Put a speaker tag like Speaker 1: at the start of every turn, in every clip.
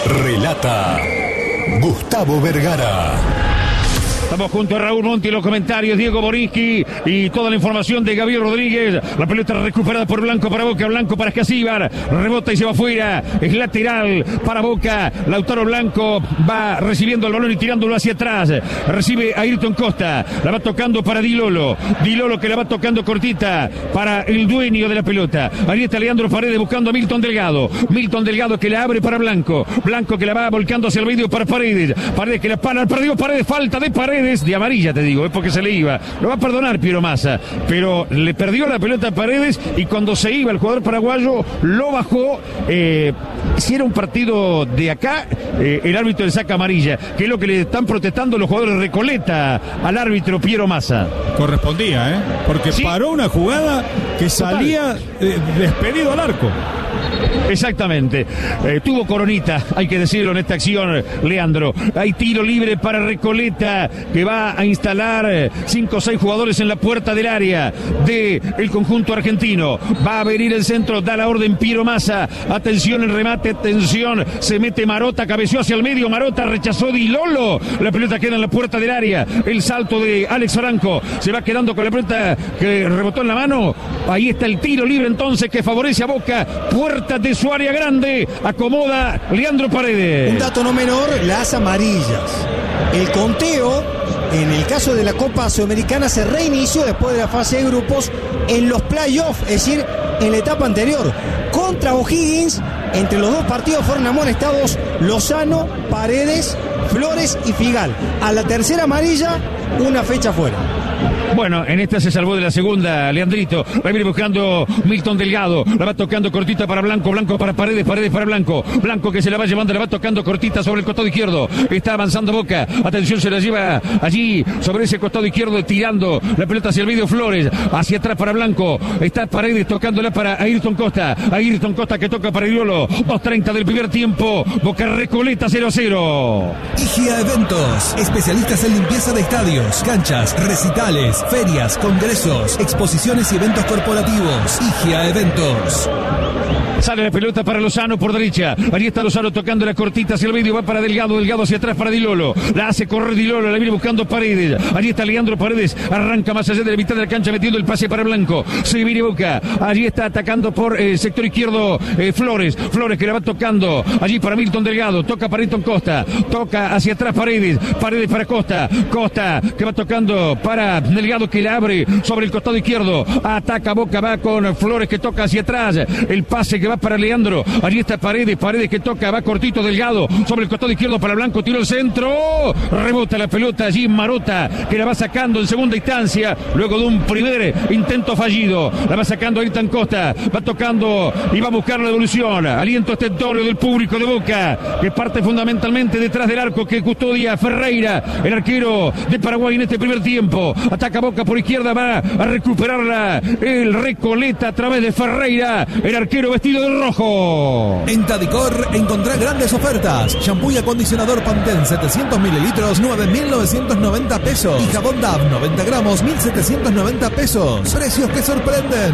Speaker 1: Relata Gustavo Vergara.
Speaker 2: Estamos junto a Raúl Monti en los comentarios, Diego Boriski y toda la información de Gabriel Rodríguez. La pelota recuperada por Blanco para Boca, Blanco para Escasíbar, rebota y se va afuera, es lateral para Boca. Lautaro Blanco va recibiendo el balón y tirándolo hacia atrás. Recibe a Ayrton Costa, la va tocando para Di Lolo que la va tocando cortita para el dueño de la pelota. Ahí está Leandro Paredes buscando a Milton Delgado que la abre para Blanco que la va volcando hacia el medio para Paredes que la para, perdió Paredes, falta de Paredes, de amarilla te digo, es porque se le iba. Lo va a perdonar Piero Massa, pero le perdió la pelota a Paredes y cuando se iba el jugador paraguayo lo bajó. Si era un partido de acá, el árbitro le saca amarilla, que es lo que le están protestando los jugadores de Recoleta al árbitro Piero Massa.
Speaker 3: Correspondía, porque sí, paró una jugada que salía despedido al arco.
Speaker 2: Exactamente, tuvo coronita, hay que decirlo en esta acción, Leandro. Hay tiro libre para Recoleta, que va a instalar 5 o 6 jugadores en la puerta del área del conjunto argentino. Va a venir el centro, da la orden Piero Massa. Atención el remate, atención, se mete Marota, cabeció hacia el medio, Marota rechazó Di Lolo. La pelota queda en la puerta del área. El salto de Alex Franco, se va quedando con la pelota que rebotó en la mano. Ahí está el tiro libre entonces que favorece a Boca. Puerta de su área grande, acomoda Leandro Paredes.
Speaker 4: Un dato no menor, las amarillas. El conteo, en el caso de la Copa Sudamericana, se reinició después de la fase de grupos en los playoffs, es decir, en la etapa anterior. Contra O'Higgins, entre los dos partidos fueron amonestados Lozano, Paredes, Flores y Figal. A la tercera amarilla, una fecha fuera.
Speaker 2: Bueno, en esta se salvó de la segunda, Leandrito. Va a ir buscando Milton Delgado. La va tocando cortita para Blanco para Paredes para Blanco. Blanco que se la va llevando, la va tocando cortita sobre el costado izquierdo. Está avanzando Boca. Atención, se la lleva allí sobre ese costado izquierdo, tirando la pelota hacia el medio Flores. Hacia atrás para Blanco. Está Paredes tocándola para Ayrton Costa. Ayrton Costa que toca para Iriolo. 2:30 del primer tiempo. Boca Recoleta 0-0.
Speaker 5: IGA Eventos. Especialistas en limpieza de estadios, canchas, recitales, ferias, congresos, exposiciones y eventos corporativos. IGA Eventos.
Speaker 2: Sale la pelota para Lozano por derecha. Ahí está Lozano tocando la cortita hacia el medio. Va para Delgado hacia atrás para Di Lolo. La hace correr Di Lolo, la viene buscando Paredes. Allí está Leandro Paredes. Arranca más allá de la mitad de la cancha metiendo el pase para Blanco. Se viene Boca. Allí está atacando por sector izquierdo Flores que la va tocando. Allí para Milton Delgado. Toca para Ayrton Costa. Toca hacia atrás Paredes para Costa que va tocando para Delgado que la abre sobre el costado izquierdo. Ataca Boca, va con Flores que toca hacia atrás. El pase que va para Leandro. Allí está Paredes que toca, va cortito Delgado sobre el costado izquierdo para Blanco, tiró el centro, rebota la pelota allí Marota que la va sacando en segunda instancia luego de un primer intento fallido. La va sacando Ayrton Costa, va tocando y va a buscar la devolución. Aliento estentorio del público de Boca que parte fundamentalmente detrás del arco que custodia Ferreira, el arquero de Paraguay en este primer tiempo. Ataca Boca por izquierda, va a recuperarla el Recoleta a través de Ferreira, el arquero vestido de rojo.
Speaker 5: En Tadicor encontrá grandes ofertas. Shampoo y acondicionador Pantene 700 mililitros 9.990 pesos y jabón Dove 90 gramos 1.790 pesos. Precios que sorprenden.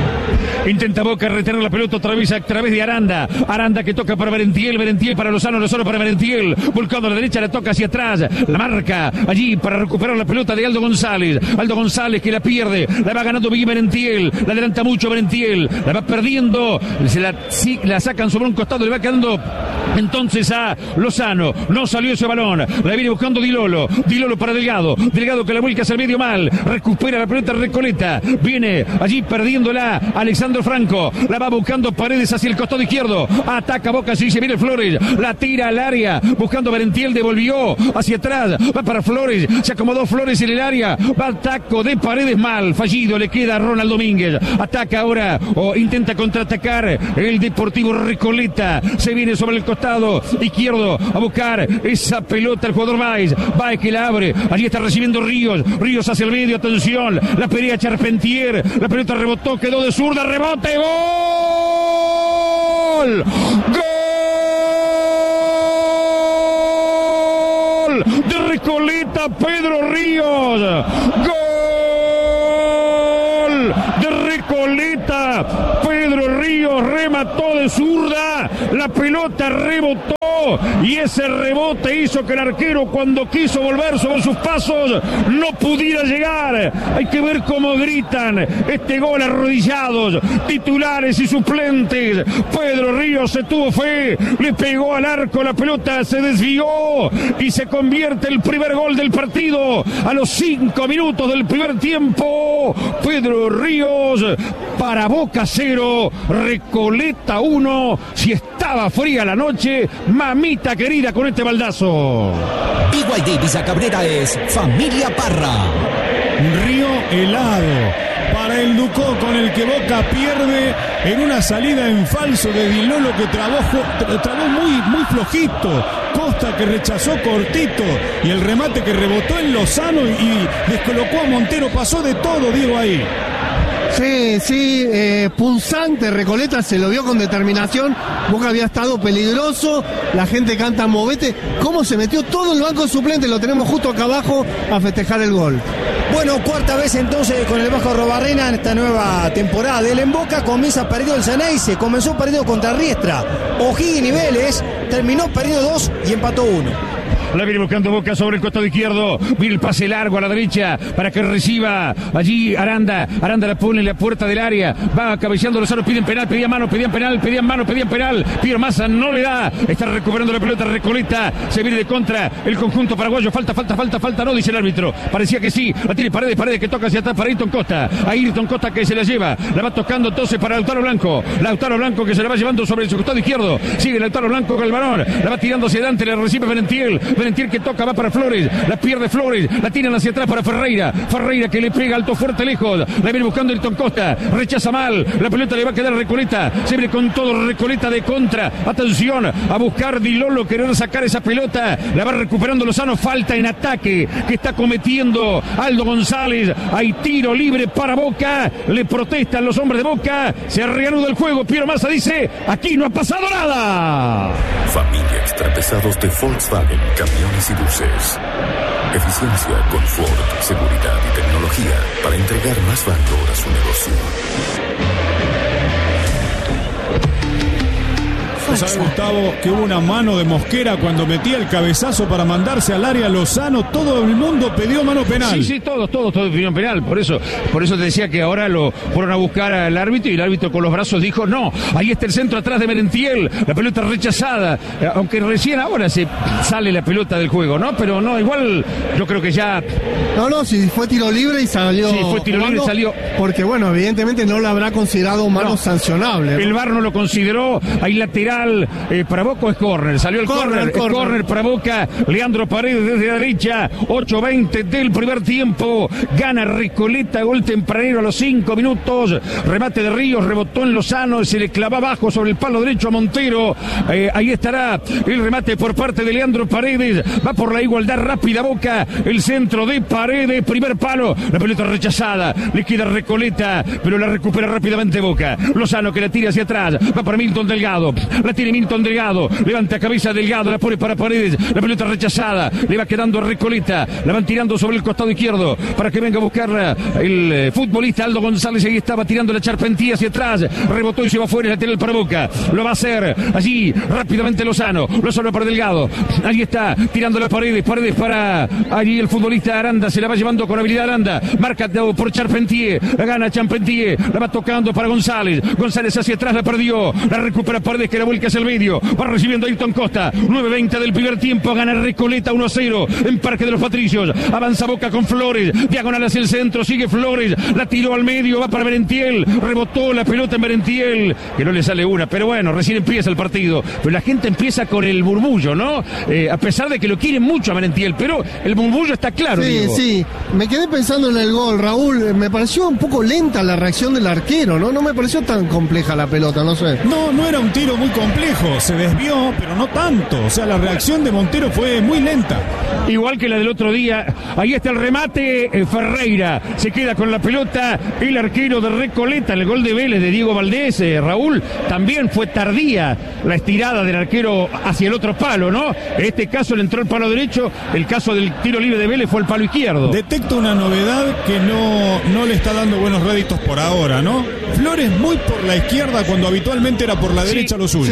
Speaker 2: Intenta Boca retener la pelota otra vez a través de Aranda que toca para Merentiel para Lozano para Merentiel, volcando a la derecha, la toca hacia atrás, la marca allí para recuperar la pelota de Aldo González que la pierde, la va ganando Miguel Merentiel, la adelanta mucho Merentiel, la va perdiendo, la sacan sobre un costado, le va quedando entonces a Lozano, no salió ese balón, la viene buscando Di Lolo para Delgado que la vuelca hacia el medio mal, recupera la pelota Recoleta, viene allí perdiéndola Alexandro Franco, la va buscando Paredes hacia el costado izquierdo, ataca Boca, sí, se viene Flores, la tira al área, buscando Merentiel, devolvió hacia atrás, va para Flores, se acomodó Flores en el área, va al taco de Paredes mal, fallido, le queda a Ronald Domínguez, ataca ahora, o intenta contraatacar el Deportivo Recoleta, se viene sobre el costado izquierdo, a buscar esa pelota el jugador Báez que la abre, allí está recibiendo Ríos hacia el medio, atención, la pelea Charpentier, la pelota rebotó, quedó de zurda, rebote, ¡gol! ¡Gol! De Recoleta, Pedro Ríos, ¡gol! De Recoleta, Pedro Ríos remató de zurda, la la pelota rebotó y ese rebote hizo que el arquero, cuando quiso volver sobre sus pasos, no pudiera llegar. Hay que ver cómo gritan este gol arrodillados, titulares y suplentes. Pedro Ríos se tuvo fe, le pegó al arco, la pelota se desvió y se convierte el primer gol del partido a los 5 minutos del primer tiempo. Pedro Ríos para Boca 0, Recoleta 1. Si estaba fría la noche, mamita querida, con este baldazo.
Speaker 6: BYD Visa Cabrera es Familia Parra.
Speaker 3: Río helado para el Ducó, con el que Boca pierde en una salida en falso de Di Lolo, que trabó muy flojito. Costa, que rechazó cortito, y el remate que rebotó en Lozano y descolocó a Montero. Pasó de todo, Diego, ahí.
Speaker 7: Sí, punzante. Recoleta se lo vio con determinación. Boca había estado peligroso. La gente canta movete. ¿Cómo se metió todo el banco suplente? Lo tenemos justo acá abajo a festejar el gol.
Speaker 4: Bueno, cuarta vez entonces con el Vasco Arrobarrena en esta nueva temporada del En Boca. Comienza perdido el Ceneice, comenzó perdido contra Riestra, O'Higgins y Vélez, terminó perdido 2 y empató 1.
Speaker 2: La viene buscando Boca sobre el costado izquierdo. Viene el pase largo a la derecha para que reciba allí Aranda. Aranda la pone en la puerta del área. Va cabeceando Lozano. Piden penal, pedían mano, pedían penal. Piero Massa no le da. Está recuperando la pelota Recoleta. Se viene de contra el conjunto paraguayo. Falta. No, dice el árbitro. Parecía que sí. La tiene Paredes que toca hacia atrás para Ayrton Costa. Ayrton Costa que se la lleva. La va tocando entonces para Lautaro Blanco. Lautaro Blanco que se la va llevando sobre su costado izquierdo. Sigue Lautaro Blanco con el balón. La va tirando hacia adelante. Le recibe Merentiel que toca, va para Flores, la pierde Flores, la tiran hacia atrás para Ferreira que le pega alto, fuerte, lejos, la viene buscando Ayrton Costa, rechaza mal, la pelota le va a quedar a Recoleta, se viene con todo Recoleta de contra, atención, a buscar Di Lolo, querer sacar esa pelota, la va recuperando Lozano, falta en ataque que está cometiendo Aldo González, hay tiro libre para Boca, le protestan los hombres de Boca, se reanuda el juego, Piero Massa dice, aquí no ha pasado nada.
Speaker 8: Familia Extrapesados de Volkswagen, camiones y buses. Eficiencia, confort, seguridad y tecnología para entregar más valor a su negocio.
Speaker 3: ¿Sabe, Gustavo, que hubo una mano de Mosquera cuando metía el cabezazo para mandarse al área Lozano? Todo el mundo pidió mano penal.
Speaker 2: Sí, todos pidieron penal. Por eso te decía que ahora lo fueron a buscar al árbitro y el árbitro con los brazos dijo no. Ahí está el centro atrás de Merentiel. La pelota rechazada. Aunque recién ahora se sale la pelota del juego, ¿no? Pero no, igual yo creo que ya...
Speaker 7: No, si fue tiro libre y salió...
Speaker 2: Sí, fue tiro libre y salió...
Speaker 7: Porque bueno, evidentemente no lo habrá considerado mano sancionable, ¿no?
Speaker 2: El VAR no lo consideró. Hay lateral para Boca, es córner. Salió el córner para Boca. Leandro Paredes desde la derecha. 8:20 del primer tiempo. Gana Recoleta, gol tempranero a los 5 minutos. Remate de Ríos, rebotó en Lozano, se le clava abajo sobre el palo derecho a Montero. Ahí estará el remate por parte de Leandro Paredes. Va por la igualdad rápida Boca. El centro de Paredes, primer palo. La pelota rechazada. Le queda Recoleta, pero la recupera rápidamente Boca. Lozano que la tira hacia atrás. Va para Milton Delgado. La tiene Milton Delgado, levanta cabeza Delgado, la pone para Paredes, la pelota rechazada, le va quedando a Recoleta, la van tirando sobre el costado izquierdo para que venga a buscarla el futbolista Aldo González. Ahí estaba tirando la Charpentía hacia atrás, rebotó y se va fuera, lateral para Boca, lo va a hacer allí rápidamente Lozano para Delgado, ahí está tirando la Paredes para allí el futbolista Aranda, se la va llevando con habilidad Aranda, marca por Charpentier, la gana Charpentier, la va tocando para González hacia atrás, la perdió, la recupera Paredes que la vuelca hacia el medio, va recibiendo Ayrton Costa, 9:20 del primer tiempo, gana Recoleta 1-0 en Parque de los Patricios, avanza Boca con Flores, diagonal hacia el centro, sigue Flores, la tiró al medio, va para Merentiel, rebotó la pelota en Merentiel, que no le sale una, pero bueno, recién empieza el partido, pero la gente empieza con el murmullo, ¿no? A pesar de que lo quieren mucho a Merentiel, pero el murmullo está claro, Diego.
Speaker 7: Sí, me quedé pensando en el gol, Raúl, me pareció un poco lenta la reacción del arquero, ¿no? No me pareció tan compleja la pelota, no sé.
Speaker 3: No era un tiro muy complejo, se desvió, pero no tanto. O sea, la reacción de Montero fue muy lenta.
Speaker 2: Igual que la del otro día. Ahí está el remate. Ferreira se queda con la pelota. El arquero de Recoleta. El gol de Vélez de Diego Valdés, Raúl, también fue tardía la estirada del arquero hacia el otro palo, ¿no? En este caso le entró el palo derecho. El caso del tiro libre de Vélez fue el palo izquierdo.
Speaker 3: Detecto una novedad que no le está dando buenos réditos por ahora, ¿no? Flores muy por la izquierda cuando habitualmente era por la derecha lo suyo.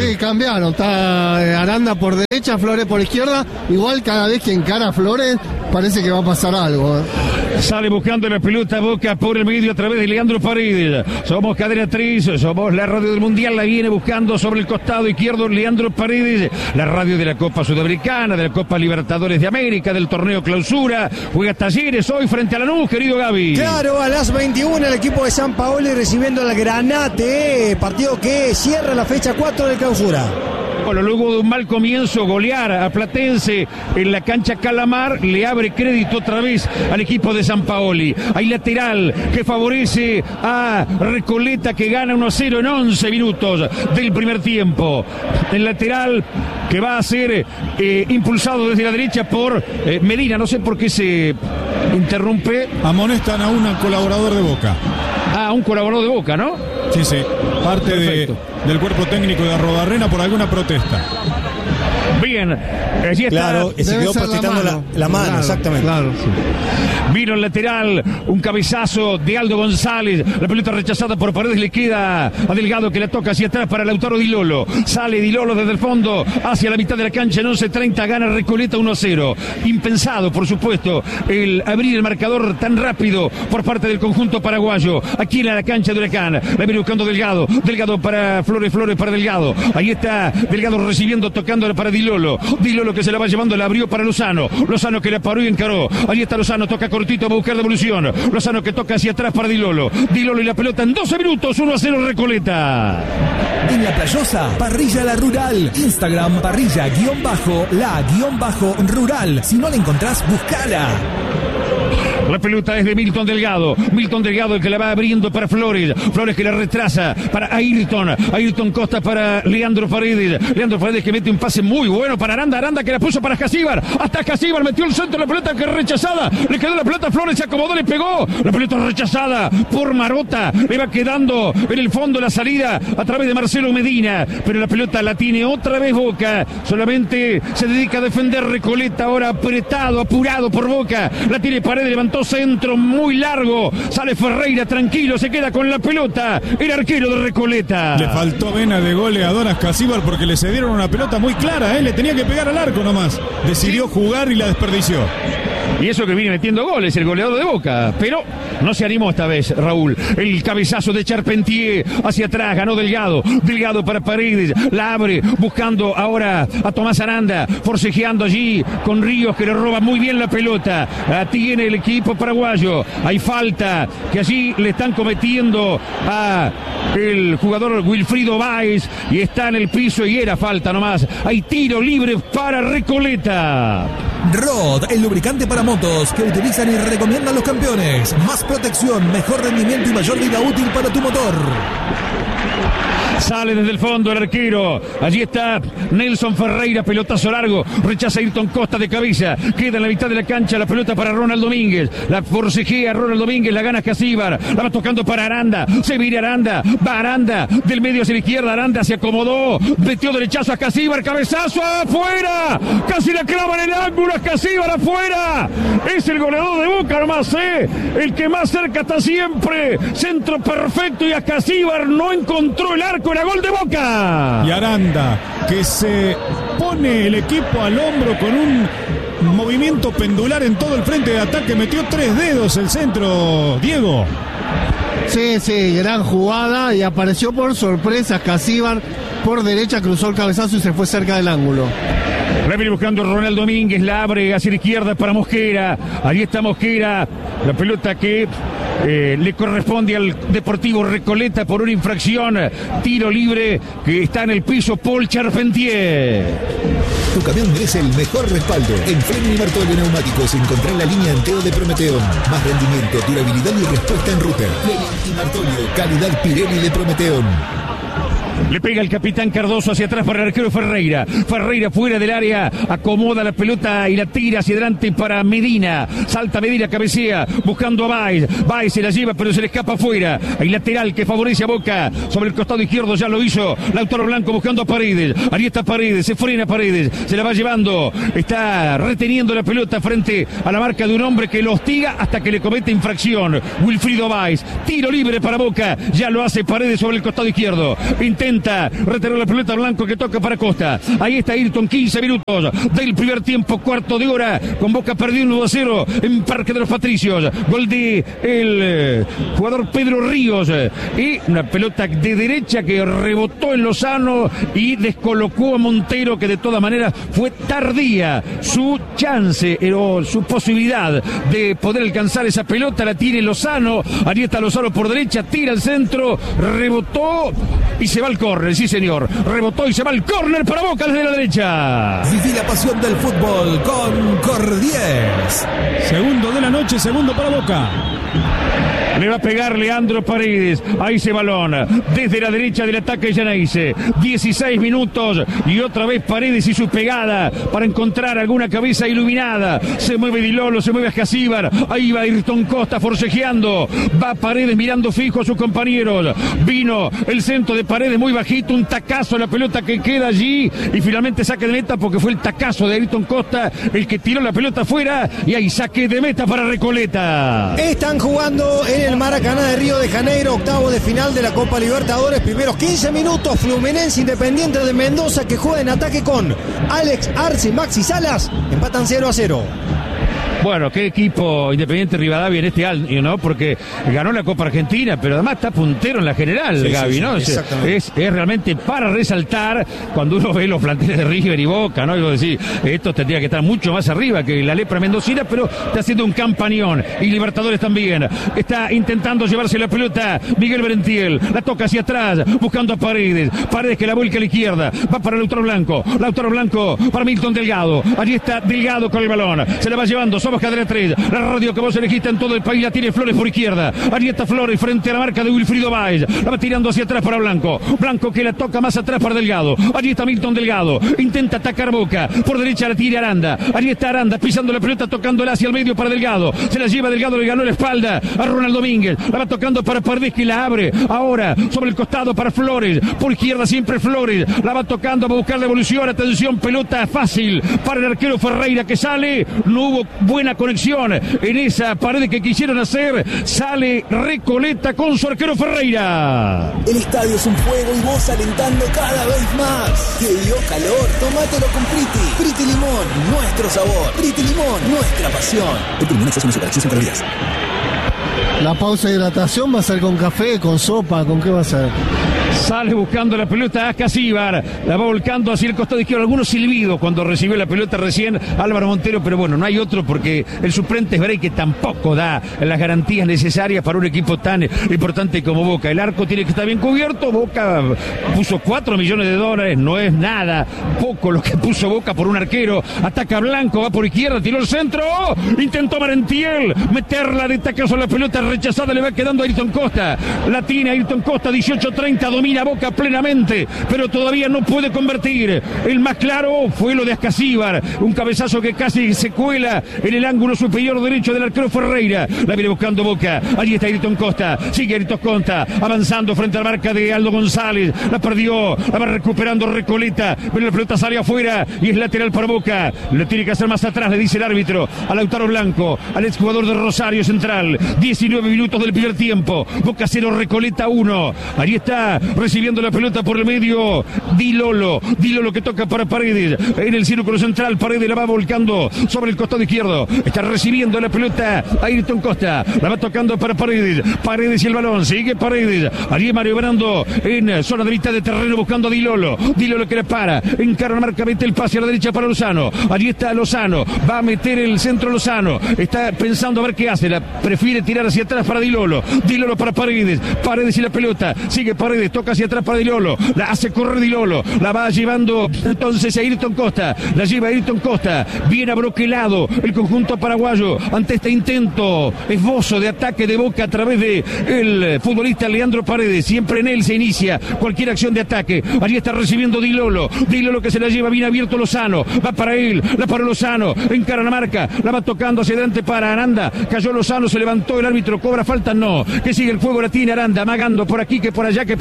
Speaker 7: Sí, cambiaron. Está Aranda por derecha, Flores por izquierda. Igual cada vez que encara a Flores parece que va a pasar algo.
Speaker 2: Sale buscando la pelota Boca por el medio a través de Leandro Paredes. Somos Cadena 3, somos la radio del Mundial, la viene buscando sobre el costado izquierdo Leandro Paredes. La radio de la Copa Sudamericana, de la Copa Libertadores de América, del torneo Clausura. Juega Talleres hoy frente a Lanús, querido Gaby.
Speaker 4: Claro, a las 21 el equipo de San Paoli recibiendo al Granate, partido que cierra la fecha 4 del Clausura.
Speaker 2: Bueno, luego de un mal comienzo, golear a Platense en la cancha Calamar, le abre crédito otra vez al equipo de San Paoli. Hay lateral que favorece a Recoleta, que gana 1-0 en 11 minutos del primer tiempo. El lateral que va a ser impulsado desde la derecha por Medina. No sé por qué se interrumpe.
Speaker 3: Amonestan a un colaborador de Boca.
Speaker 2: Ah, un colaborador de Boca, ¿no?
Speaker 3: Sí, sí. Parte del cuerpo técnico de Arrobarrena por alguna protesta.
Speaker 2: Bien, allí está.
Speaker 4: Claro, se quedó protestando la mano, claro, exactamente. Claro, sí.
Speaker 2: Vino el lateral, un cabezazo de Aldo González. La pelota rechazada por Paredes, le queda a Delgado, que la toca hacia atrás para Lautaro Di Lolo. Sale Di Lolo desde el fondo hacia la mitad de la cancha en 11:30, gana Recoleta 1-0. Impensado, por supuesto, el abrir el marcador tan rápido por parte del conjunto paraguayo. Aquí en la cancha de Huracán, la viene buscando Delgado. Delgado para Flores, Flores para Delgado. Ahí está Delgado recibiendo, tocando para Di Lolo. Di Lolo que se la va llevando, la abrió para Lozano. Lozano que la paró y encaró. Ahí está Lozano, toca cortito, va a buscar devolución. Lozano que toca hacia atrás para Di Lolo. Di Lolo y la pelota en 12 minutos, 1-0 Recoleta.
Speaker 6: En La Playosa, Parrilla La Rural. Instagram, parrilla-la-rural. Si no la encontrás, buscala.
Speaker 2: La pelota es de Milton Delgado. Milton Delgado el que la va abriendo para Flores. Flores que la retrasa para Ayrton. Ayrton Costa para Leandro Paredes. Leandro Paredes que mete un pase muy bueno para Aranda. Aranda que la puso para Casíbar. Hasta Casíbar metió el centro. La pelota que rechazada. Le quedó la pelota. Flores se acomodó, le pegó. La pelota rechazada por Marota. Le va quedando en el fondo la salida a través de Marcelo Medina. Pero la pelota la tiene otra vez Boca. Solamente se dedica a defender Recoleta. Ahora apretado, apurado por Boca. La tiene Paredes, levantó centro muy largo, sale Ferreira tranquilo, se queda con la pelota el arquero de Recoleta.
Speaker 3: Le faltó vena de goleador a Casíbar porque le cedieron una pelota muy clara, le tenía que pegar al arco nomás, decidió jugar y la desperdició.
Speaker 2: Y eso que viene metiendo goles, el goleador de Boca, pero no se animó esta vez, Raúl. El cabezazo de Charpentier hacia atrás, ganó Delgado. Delgado para Paredes, la abre, buscando ahora a Tomás Aranda, forcejeando allí con Ríos, que le roba muy bien la pelota. La tiene el equipo paraguayo. Hay falta que allí le están cometiendo a el jugador Wilfrido Báez y está en el piso y era falta nomás. Hay tiro libre para Recoleta.
Speaker 6: Rod, el lubricante para motos que utilizan y recomiendan los campeones. Más protección, mejor rendimiento y mayor vida útil para tu motor.
Speaker 2: Sale desde el fondo el arquero. Allí está Nelson Ferreira, pelotazo largo. Rechaza Ayrton Costa de cabeza. Queda en la mitad de la cancha la pelota para Ronald Domínguez. La forcejea Ronald Domínguez, la gana Casíbar. La va tocando para Aranda. Se vira Aranda. Va Aranda. Del medio hacia la izquierda. Aranda se acomodó. Metió derechazo a Casíbar. Cabezazo afuera. Casi la clava en el ángulo a Casíbar afuera. Es el goleador de Boca nomás, el que más cerca está siempre. Centro perfecto y a Casíbar no encontró el arco. Era gol de Boca.
Speaker 3: Y Aranda, que se pone el equipo al hombro con un movimiento pendular en todo el frente de ataque. Metió 3 dedos el centro, Diego.
Speaker 7: Sí, gran jugada y apareció por sorpresa Casíbar por derecha, cruzó el cabezazo y se fue cerca del ángulo.
Speaker 2: La viene buscando Ronald Domínguez, la abre hacia la izquierda para Mosquera. Ahí está Mosquera, la pelota que le corresponde al Deportivo Recoleta por una infracción. Tiro libre que está en el piso Paul Charpentier.
Speaker 9: Tu camión merece el mejor respaldo. En Freni Bartolo Neumáticos encontrá la línea Anteo de Prometeon. Más rendimiento, durabilidad y respuesta en ruta. Freni y Bartolo, calidad Pirelli de Prometeon.
Speaker 2: Le pega el capitán Cardoso hacia atrás para el arquero Ferreira. Ferreira fuera del área, acomoda la pelota y la tira hacia adelante para Medina. Salta Medina, cabecea, buscando a Báez. Báez se la lleva, pero se le escapa afuera. Hay lateral que favorece a Boca. Sobre el costado izquierdo ya lo hizo Lautaro Blanco buscando a Paredes. Ahí está Paredes, se frena Paredes. Se la va llevando. Está reteniendo la pelota frente a la marca de un hombre que lo hostiga hasta que le comete infracción. Wilfrido Báez. Tiro libre para Boca. Ya lo hace Paredes sobre el costado izquierdo. Intenta intenta retener la pelota Blanco que toca para Costa. Ahí está Ayrton, 15 minutos del primer tiempo, cuarto de hora, con Boca perdiendo 1-0 en Parque de los Patricios. Gol de el jugador Pedro Ríos, y una pelota de derecha que rebotó en Lozano y descolocó a Montero, que de todas maneras fue tardía su chance o su posibilidad de poder alcanzar esa pelota. La tiene Lozano, ahí está Lozano por derecha, tira al centro, rebotó y se va al córner. Sí, señor, rebotó y se va al córner para Boca desde la derecha.
Speaker 5: Viví la pasión del fútbol con Cordies.
Speaker 3: Segundo de la noche, segundo para Boca.
Speaker 2: Le va a pegar Leandro Paredes. Ahí ese balón desde la derecha del ataque Yaneice. 16 minutos y otra vez Paredes y su pegada para encontrar alguna cabeza iluminada. Se mueve Di Lolo, se mueve Ascasíbar. Ahí va Ayrton Costa forcejeando. Va Paredes mirando fijo a sus compañeros. Vino el centro de Paredes muy bajito. Un tacazo en la pelota que queda allí. Y finalmente saque de meta porque fue el tacazo de Ayrton Costa el que tiró la pelota afuera. Y ahí saque de meta para Recoleta.
Speaker 4: Están jugando en el Maracaná de Río de Janeiro, octavo de final de la Copa Libertadores. Primeros 15 minutos, Fluminense Independiente de Mendoza, que juega en ataque con Alex Arce, Maxi Salas, empatan 0-0.
Speaker 2: Bueno, qué equipo Independiente Rivadavia en este año, ¿no? Porque ganó la Copa Argentina, pero además está puntero en la general, sí, Gaby, sí, ¿no? Es realmente para resaltar cuando uno ve los planteles de River y Boca, ¿no? Y vos decís, esto tendría que estar mucho más arriba que la lepra mendocina, pero está haciendo un campañón. Y Libertadores también. Está intentando llevarse la pelota Miguel Berentiel. La toca hacia atrás, buscando a Paredes. Paredes que la vuelca a la izquierda. Va para Lautaro Blanco. Lautaro Blanco para Milton Delgado. Allí está Delgado con el balón. Se la va llevando. Somos Cadena 3, la radio que vos elegiste en todo el país, la tiene Flores por izquierda. Allí está Flores frente a la marca de Wilfrido Báez. La va tirando hacia atrás para Blanco. Blanco que la toca más atrás para Delgado. Allí está Milton Delgado. Intenta atacar Boca. Por derecha la tira Aranda. Allí está Aranda pisando la pelota, tocándola hacia el medio para Delgado. Se la lleva Delgado, le ganó la espalda a Ronald Domínguez. La va tocando para Paredes que la abre. Ahora sobre el costado para Flores. Por izquierda siempre Flores. La va tocando para buscar la evolución. Atención, pelota fácil para el arquero Ferreira que sale. No hubo buena conexión en esa pared que quisieron hacer. Sale Recoleta con su arquero Ferreira.
Speaker 6: El estadio es un fuego y vos alentando cada vez más. ¿Te dio calor? Tómatelo con Priti. Priti Limón, nuestro sabor. Priti Limón, nuestra pasión. Priti Limón, exceso en azúcar, exceso en calorías.
Speaker 7: La pausa de hidratación va a ser con café, con sopa, ¿con qué va a ser?
Speaker 2: Sale buscando la pelota Ascasíbar, la va volcando hacia el costado izquierdo. Algunos silbidos cuando recibió la pelota recién Álvaro Montero, pero bueno, no hay otro porque el suplente es Bray, que tampoco da las garantías necesarias para un equipo tan importante como Boca. El arco tiene que estar bien cubierto. Boca puso $4 millones, no es nada poco lo que puso Boca por un arquero. Ataca Blanco, va por izquierda, tiró el centro, intentó Marentiel meterla de tacazo a la pelota rechazada, le va quedando a Ayrton Costa. La tiene Ayrton Costa, 18-30, domina Boca plenamente, pero todavía no puede convertir. El más claro fue lo de Ascasíbar, un cabezazo que casi se cuela en el ángulo superior derecho del arquero Ferreira. La viene buscando Boca, allí está Ayrton Costa, sigue Ayrton Costa, avanzando frente a la marca de Aldo González, la perdió, la va recuperando Recoleta, pero la pelota sale afuera y es lateral para Boca. Lo tiene que hacer más atrás, le dice el árbitro a Lautaro Blanco, al exjugador de Rosario Central. 19 minutos del primer tiempo, Boca 0, Recoleta 1. Allí está recibiendo la pelota por el medio Di Lolo que toca para Paredes en el círculo central. Paredes la va volcando sobre el costado izquierdo, está recibiendo la pelota Ayrton Costa, la va tocando para Paredes y el balón sigue Paredes, allí maniobrando en zona de mitad de terreno buscando a Di Lolo que le para, encara la marca, mete el pase a la derecha para Lozano. Allí está Lozano, va a meter el centro Lozano, está pensando a ver qué hace, la prefiere tirar hacia atrás para Di Lolo para Paredes y la pelota sigue Paredes, toca hacia atrás para Di Lolo, la hace correr Di Lolo, la va llevando entonces a Ayrton Costa, la lleva Ayrton Costa, bien abroquelado el conjunto paraguayo ante este intento esbozo de ataque de Boca a través de el futbolista Leandro Paredes. Siempre en él se inicia cualquier acción de ataque. Allí está recibiendo Di Lolo que se la lleva bien abierto Lozano, va para él, la para Lozano, encara la marca, la va tocando hacia adelante para Aranda, cayó Lozano, se levantó el árbitro, cobra falta, no, que sigue el juego, la tiene Aranda, amagando por aquí, que por allá, que por afuera,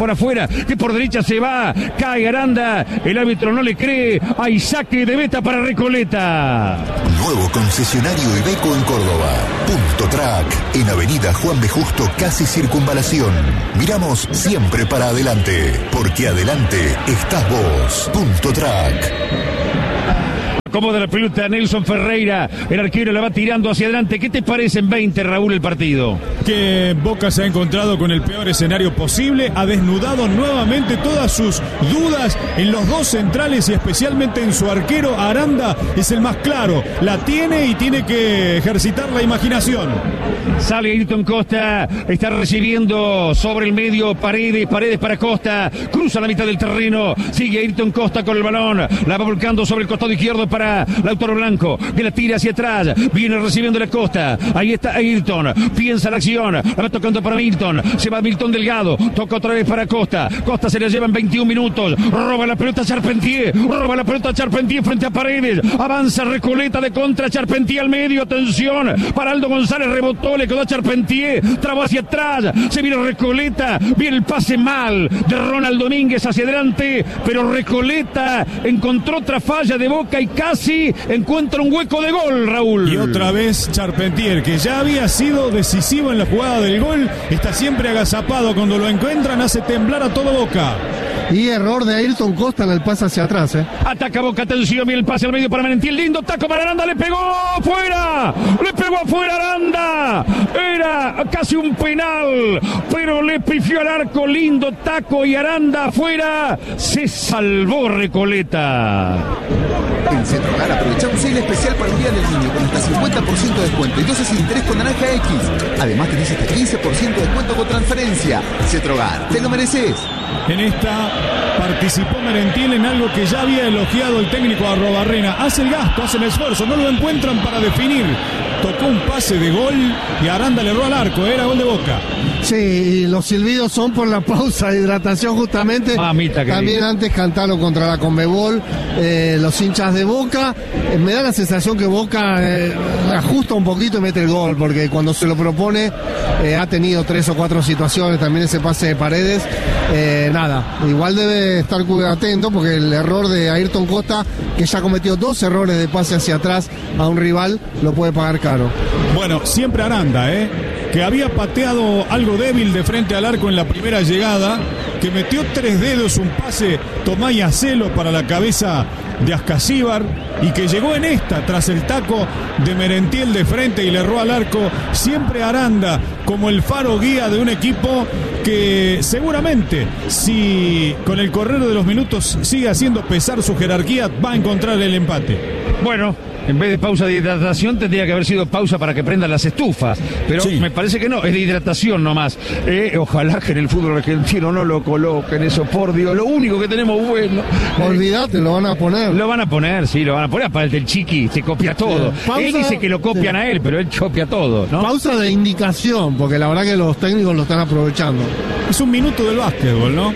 Speaker 2: Costa, que por derecha se va, cae Aranda, el árbitro no le cree, hay saque de meta para Recoleta.
Speaker 9: Nuevo concesionario Iveco en Córdoba. Punto Track, en Avenida Juan B. Justo, casi Circunvalación. Miramos siempre para adelante, porque adelante estás vos. Punto Track.
Speaker 2: Acomoda la pelota Nelson Ferreira, el arquero la va tirando hacia adelante. ¿Qué te parece en 20, Raúl, el partido?
Speaker 3: Que Boca se ha encontrado con el peor escenario posible, ha desnudado nuevamente todas sus dudas en los dos centrales y especialmente en su arquero. Aranda es el más claro, la tiene y tiene que ejercitar la imaginación.
Speaker 2: Sale Ayrton Costa, está recibiendo sobre el medio Paredes para Costa, cruza la mitad del terreno, sigue Ayrton Costa con el balón, la va volcando sobre el costado izquierdo para Lautaro Blanco, que la tira hacia atrás, viene recibiendo la Costa, ahí está Ayrton, piensa la acción, la va tocando para Milton, se va Milton Delgado, toca otra vez para Costa, Costa se la lleva en 21 minutos, roba la pelota Charpentier, frente a Paredes, avanza Recoleta de contra, Charpentier al medio, atención, para Aldo González, rebotó, le quedó a Charpentier, trabó hacia atrás, se viene Recoleta, viene el pase mal de Ronald Domínguez hacia adelante, pero Recoleta encontró otra falla de Boca y casi encuentra un hueco de gol, Raúl.
Speaker 3: Y otra vez Charpentier, que ya había sido decisivo en la jugada del gol, está siempre agazapado, cuando lo encuentran hace temblar a todo Boca.
Speaker 7: Y error de Ayrton Costa en el pase hacia atrás,
Speaker 2: Ataca Boca, atención, viene el pase al medio para Merentiel, lindo taco para Aranda, le pegó afuera Aranda, era casi un penal, pero le pifió al arco, lindo taco y Aranda afuera, se salvó Recoleta.
Speaker 10: En Cetrogar aprovechamos el especial para el Día del Niño con hasta 50% de descuento y 12 sin interés con Naranja X. Además tenés hasta 15% de descuento con transferencia. Cetrogar, te lo mereces.
Speaker 3: En esta participó Merentiel en algo que ya había elogiado el técnico Arrobarrena. Hace el gasto, hace el esfuerzo, no lo encuentran para definir. Tocó un pase de gol y Aranda le erró al arco, era gol de Boca.
Speaker 7: Sí, y los silbidos son por la pausa de hidratación justamente. También antes cantaron contra la Conmebol los hinchas de Boca. Me da la sensación que Boca ajusta un poquito y mete el gol, porque cuando se lo propone ha tenido 3 o 4 situaciones, también ese pase de Paredes. Igual debe estar atento, porque el error de Ayrton Costa, que ya cometió 2 errores de pase hacia atrás a un rival, lo puede pagar caro.
Speaker 3: Bueno, siempre Aranda, que había pateado algo débil de frente al arco en la primera llegada, que metió 3 dedos, un pase Tomaya Celo para la cabeza de Ascasíbar, y que llegó en esta tras el taco de Merentiel de frente y le erró al arco. Siempre Aranda como el faro guía de un equipo que seguramente, si con el correr de los minutos sigue haciendo pesar su jerarquía, va a encontrar el empate.
Speaker 2: Bueno, en vez de pausa de hidratación tendría que haber sido pausa para que prendan las estufas, pero sí, me parece que no, es de hidratación nomás. Ojalá que en el fútbol argentino no lo coloquen eso, por Dios, lo único que tenemos bueno.
Speaker 7: Olvídate, lo van a poner.
Speaker 2: Lo van a poner, sí, lo van a poner. Aparte el Chiqui se copia todo. Él dice que lo copian a él, pero él copia todo, ¿no?
Speaker 7: Pausa de indicación, porque la verdad que los técnicos lo están aprovechando.
Speaker 3: Es un minuto del básquetbol, ¿no?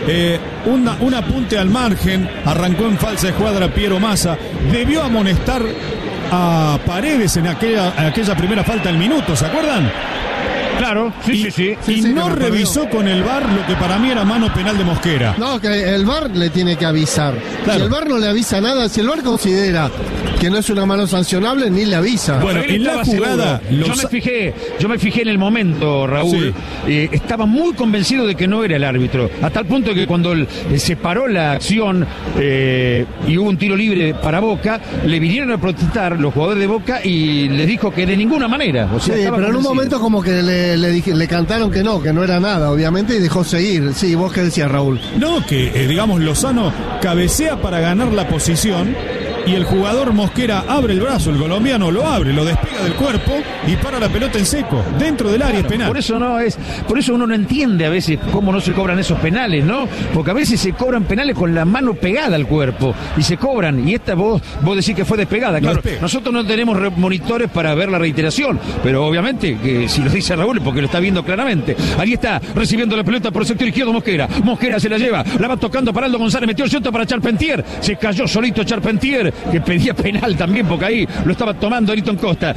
Speaker 3: Un apunte al margen, arrancó en falsa escuadra Piero Massa, debió amonestar a Paredes en aquella primera falta del minuto, ¿se acuerdan?
Speaker 2: Claro, sí.
Speaker 3: Y no revisó con el VAR lo que para mí era mano penal de Mosquera.
Speaker 7: No, que el VAR le tiene que avisar. Claro. Si el VAR no le avisa nada, si el VAR considera que no es una mano sancionable, ni le avisa.
Speaker 3: Bueno, en la jugada...
Speaker 2: Yo me fijé en el momento, Raúl. Sí. Estaba muy convencido de que no era el árbitro. A tal punto que cuando se paró la acción y hubo un tiro libre para Boca, le vinieron a protestar los jugadores de Boca y les dijo que de ninguna manera. O sea,
Speaker 7: sí, pero en un momento como que le cantaron que no era nada, obviamente, y dejó seguir. Sí, ¿vos qué decías, Raúl?
Speaker 3: No, que digamos Lozano cabecea para ganar la posición y el jugador Mosquera abre el brazo, el colombiano lo abre, lo despega del cuerpo y para la pelota en seco, dentro del área, es penal.
Speaker 2: Por eso uno no entiende a veces cómo no se cobran esos penales, ¿no? Porque a veces se cobran penales con la mano pegada al cuerpo y se cobran, y esta vos decís que fue despegada, claro. Nosotros no tenemos monitores para ver la reiteración, pero obviamente que si lo dice Raúl porque lo está viendo claramente. Ahí está, recibiendo la pelota por el sector izquierdo Mosquera se la lleva, la va tocando para Aldo González, metió el centro para Charpentier, se cayó solito Charpentier, que pedía penal también porque ahí lo estaba tomando Ayrton Costa.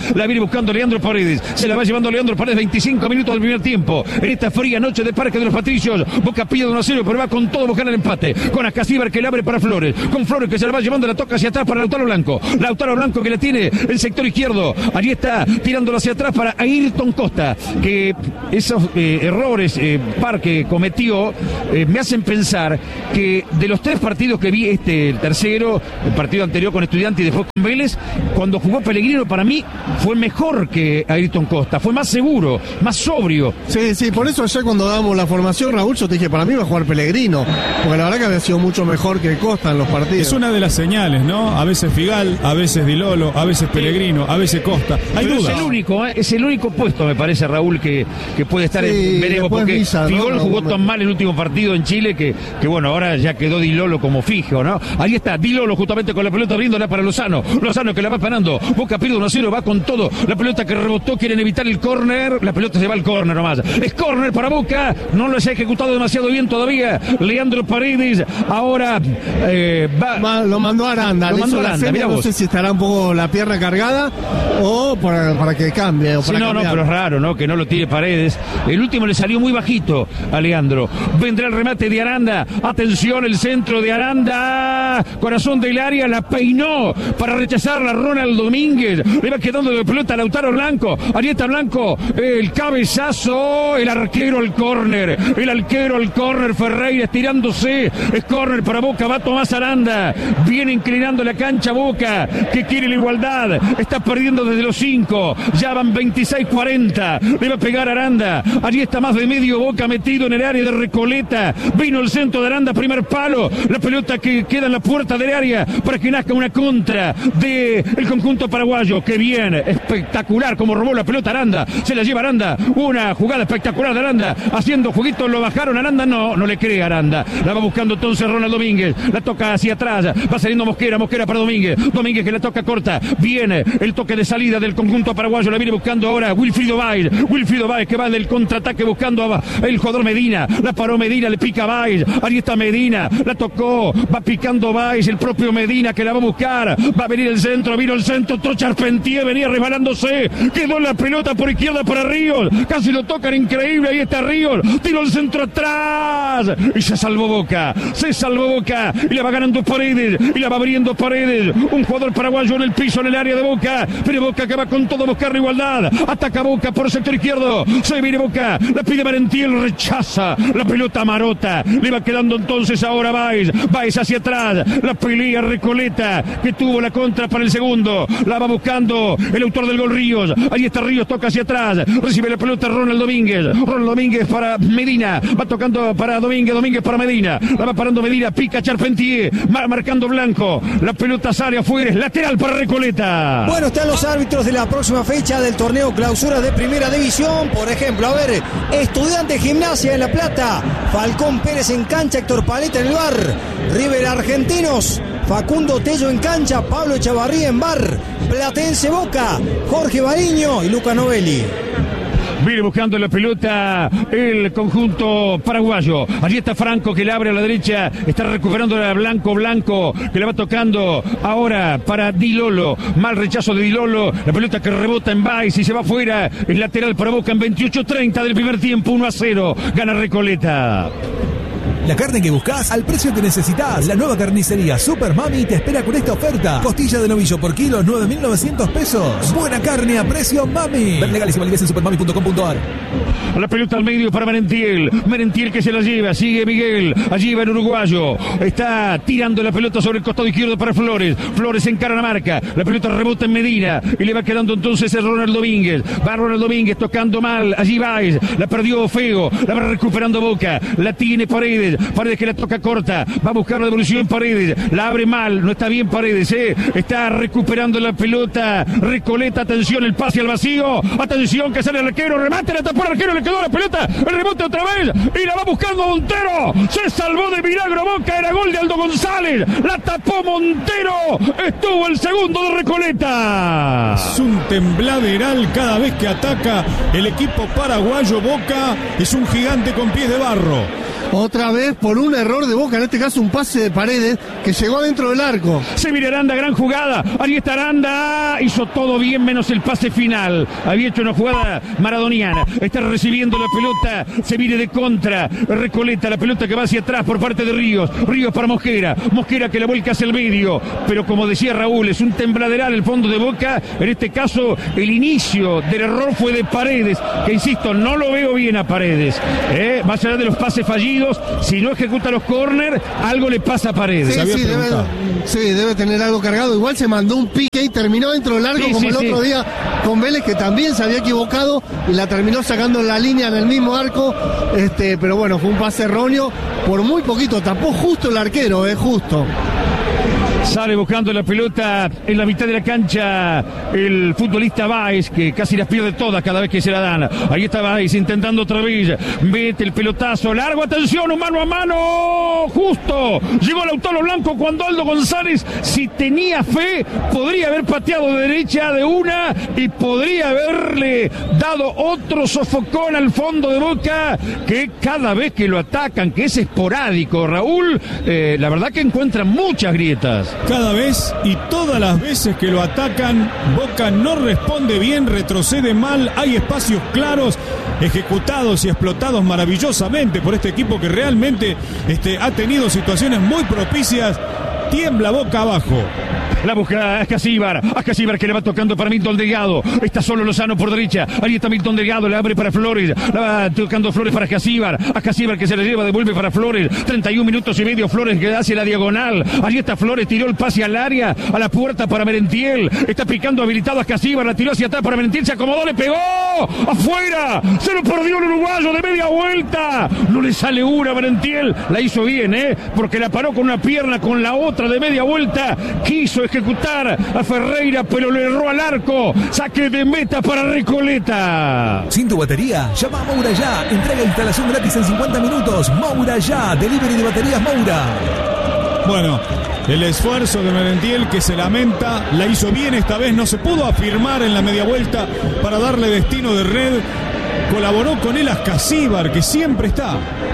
Speaker 2: La viene buscando Leandro Paredes. Se la va llevando Leandro Paredes. 25 minutos del primer tiempo. En esta fría noche de Parque de los Patricios. Boca pide 1-0, pero va con todo a buscar el empate. Con Ascasíbar que le abre para Flores. Con Flores que se la va llevando, la toca hacia atrás para Lautaro Blanco. Lautaro Blanco que la tiene el sector izquierdo. Allí está tirándolo hacia atrás para Ayrton Costa. Que esos errores que cometió me hacen pensar que de los 3 partidos que vi, el tercero, el partido anterior con Estudiantes y después con Vélez, cuando jugó Pellegrino para mí fue mejor que Ayrton Costa, fue más seguro, más sobrio.
Speaker 7: Sí, por eso ayer cuando dábamos la formación, Raúl, yo te dije, para mí va a jugar Pellegrino, porque la verdad que había sido mucho mejor que Costa en los partidos.
Speaker 3: Es una de las señales, ¿no? A veces Figal, a veces Di Lolo, a veces Pellegrino, a veces Costa. Hay dudas.
Speaker 2: Es el único puesto, me parece, Raúl, que puede estar en veremos, porque Visa, Figol, ¿no? Jugó tan mal el último partido en Chile que bueno, ahora ya quedó Di Lolo como fijo, ¿no? Ahí está Di Lolo justamente con la pelota abriéndola para Lozano que la va parando. Boca pierde 1-0, va con todo. La pelota que rebotó, quieren evitar el córner. La pelota se va al córner nomás. Es córner para Boca. No lo ha ejecutado demasiado bien todavía Leandro Paredes. Ahora
Speaker 7: lo mandó a Aranda. No sé si estará un poco la pierna cargada o para que cambie. O para
Speaker 2: no, pero es raro, ¿no? Que no lo tire Paredes. El último le salió muy bajito a Leandro. Vendrá el remate de Aranda. Atención, el centro de Aranda. Corazón del área, la peinó para rechazarla Ronald Domínguez. Le va quedando de pelota a Lautaro Blanco. Arieta Blanco, el cabezazo, el arquero al córner. Ferreira estirándose. Es córner para Boca, va Tomás Aranda. Viene inclinando la cancha Boca, que quiere la igualdad. Está perdiendo desde los 5. Ya van 26-40. Le va a pegar Aranda. Allí está más de medio Boca metido en el área de Recoleta. Vino el centro de Aranda, primer palo. La pelota que queda en la puerta del área para que nazca una contra del conjunto paraguayo. ¡Qué bien! Espectacular como robó la pelota Aranda. Se la lleva Aranda. Una jugada espectacular de Aranda. Haciendo jueguito, lo bajaron. Aranda no le cree Aranda. La va buscando entonces Ronald Domínguez. La toca hacia atrás. Va saliendo Mosquera para Domínguez. Domínguez que la toca corta. Viene el toque de salida del conjunto paraguayo. La viene buscando ahora Wilfrido Báez. Que va del contraataque buscando el jugador Medina. La paró Medina, le pica Báez. Ahí está Medina. La tocó. Va picando Báez. El propio Medina que la va a buscar. Va a venir el centro. Vino el centro. Otro Charpentier venía resbalándose. Quedó la pelota por izquierda para Ríos. Casi lo tocan, increíble. Ahí está Ríos. Tiró el centro atrás. Y se salvó Boca. Y la va ganando Paredes. Y la va abriendo Paredes. Un jugador paraguayo en el piso, en el área de Boca. Pero Boca que va con todo a buscar la igualdad. Ataca Boca por el sector izquierdo. Se viene Boca. La pide Merentiel. Rechaza la pelota Marota. Le va quedando entonces ahora Báez hacia atrás. La pelea Recoleta, que tuvo la contra para el segundo. La va buscando el autor del gol Ríos. Ahí está Ríos, toca hacia atrás. Recibe la pelota Ronald Domínguez para Medina. Va tocando para Domínguez para Medina. La va parando Medina. Pica Charpentier. Marcando Blanco. La pelota sale afuera. Es lateral para Recoleta.
Speaker 4: Bueno, están los árbitros de la próxima fecha del torneo Clausura de Primera División. Por ejemplo, Estudiantes Gimnasia en La Plata. Falcón Pérez en cancha. Héctor Paleta en el bar. River Argentinos. Facundo Tello en cancha. Pablo Echavarría en bar. Platense Boca. Jorge Bariño y Luca Novelli.
Speaker 2: Viene buscando la pelota el conjunto paraguayo. Allí está Franco que le abre a la derecha. Está recuperando a Blanco que le va tocando ahora para Di Lolo. Mal rechazo de Di Lolo. La pelota que rebota en Báez y se va afuera. Es lateral para Boca en 28:30 del primer tiempo. 1-0. Gana Recoleta.
Speaker 5: La carne que buscas al precio que necesitas. La nueva carnicería Super Mami te espera con esta oferta. Costilla de novillo por kilo, 9.900 pesos. Buena carne a precio Mami. Ver legales y validez en supermami.com.ar.
Speaker 2: La pelota al medio para Merentiel que se la lleva. Sigue Miguel. Allí va el uruguayo. Está tirando la pelota sobre el costado izquierdo para Flores. Flores encara la marca. La pelota rebota en Medina. Y le va quedando entonces el Ronald Domínguez. Va Ronald Domínguez tocando mal. Allí Báez. La perdió Feo. La va recuperando Boca. La tiene Paredes que la toca corta. Va a buscar la devolución Paredes. La abre mal. No está bien Paredes. Está recuperando la pelota. Recoleta. Atención. El pase al vacío. Atención que sale el arquero. Remate. La tapó el arquero. Le quedó la pelota. El rebote otra vez. Y la va buscando Montero. Se salvó de milagro Boca. Era gol de Aldo González. La tapó Montero. Estuvo el segundo de Recoleta.
Speaker 3: Es un tembladeral cada vez que ataca el equipo paraguayo. Boca es un gigante con pies de barro.
Speaker 7: Otra vez por un error de Boca, en este caso un pase de Paredes que llegó dentro del arco.
Speaker 2: Se viene Aranda, gran jugada. Ahí está Aranda. Hizo todo bien menos el pase final. Había hecho una jugada maradoniana. Está recibiendo la pelota. Se viene de contra. Recoleta, la pelota que va hacia atrás por parte de Ríos. Ríos para Mosquera. Mosquera que la vuelca hacia el medio. Pero como decía Raúl, es un tembladeral el fondo de Boca. En este caso, el inicio del error fue de Paredes. Que insisto, no lo veo bien a Paredes. Más allá de los pases fallidos, si no ejecuta los córner, algo le pasa a Paredes.
Speaker 7: Debe tener algo cargado. Igual se mandó un pique y terminó dentro del largo, como el otro día con Vélez, que también se había equivocado y la terminó sacando en la línea en el mismo arco. Pero bueno, fue un pase erróneo por muy poquito. Tapó justo el arquero, justo.
Speaker 2: Sale buscando la pelota en la mitad de la cancha el futbolista Báez, que casi las pierde todas cada vez que se la dan. Ahí está Báez intentando otra vez. Mete el pelotazo largo. Atención, un mano a mano. Justo. Llegó Lautaro Blanco cuando Aldo González, si tenía fe, podría haber pateado de derecha de una y podría haberle dado otro sofocón al fondo de Boca, que cada vez que lo atacan, que es esporádico, Raúl, la verdad que encuentran muchas grietas.
Speaker 3: Cada vez y todas las veces que lo atacan, Boca no responde bien, retrocede mal, hay espacios claros, ejecutados y explotados maravillosamente por este equipo que realmente ha tenido situaciones muy propicias. Tiembla Boca abajo.
Speaker 2: La busca Ascasíbar que le va tocando para Milton Delgado. Está solo Lozano por derecha. Ahí está Milton Delgado, le abre para Flores. La va tocando Flores para Ascasíbar que se la lleva, devuelve para Flores. 31 minutos y medio, Flores que hace la diagonal. Ahí está Flores, tiró el pase al área, a la puerta para Merentiel. Está picando habilitado Ascasíbar, la tiró hacia atrás para Merentiel, se acomodó, le pegó. ¡Afuera! Se lo perdió el uruguayo de media vuelta. No le sale una a Merentiel. La hizo bien, porque la paró con una pierna, con la otra de media vuelta. Quiso ejecutar a Ferreira, pero le erró al arco. Saque de meta para Recoleta.
Speaker 5: Sin tu batería, llama a Moura Ya. Entrega e instalación gratis en 50 minutos. Moura Ya, delivery de baterías Moura.
Speaker 3: Bueno, el esfuerzo de Merentiel, que se lamenta, la hizo bien esta vez. No se pudo afirmar en la media vuelta para darle destino de red. Colaboró con él Ascasíbar, que siempre está.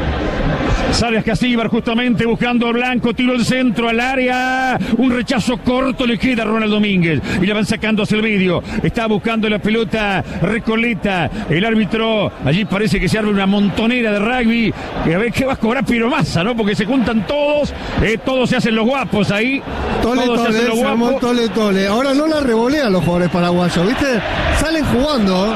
Speaker 2: Sale Ascasíbar justamente buscando a Blanco, tiró el centro al área, un rechazo corto le queda a Ronald Domínguez y le van sacando hacia el medio. Está buscando la pelota Recoleta, el árbitro, allí parece que se arma una montonera de rugby, que a ver qué va a cobrar Piero Massa, ¿no? Porque se juntan todos, todos se hacen los guapos ahí.
Speaker 7: Todos se hacen los guapos. Tole. Ahora no la revolean los jugadores paraguayos, ¿viste? Salen jugando.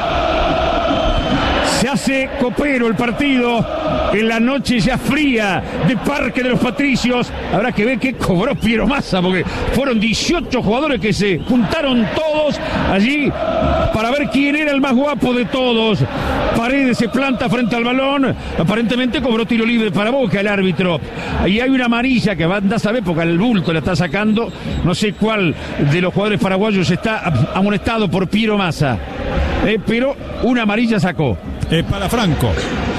Speaker 2: Se hace copero el partido en la noche ya fría de Parque de los Patricios. Habrá que ver qué cobró Piero Massa, porque fueron 18 jugadores que se juntaron todos allí para ver quién era el más guapo de todos. Paredes se planta frente al balón. Aparentemente cobró tiro libre para Boca el árbitro. Y hay una amarilla que va a andar a saber porque al bulto la está sacando. No sé cuál de los jugadores paraguayos está amonestado por Piero Massa. Pero una amarilla sacó.
Speaker 3: Para Franco.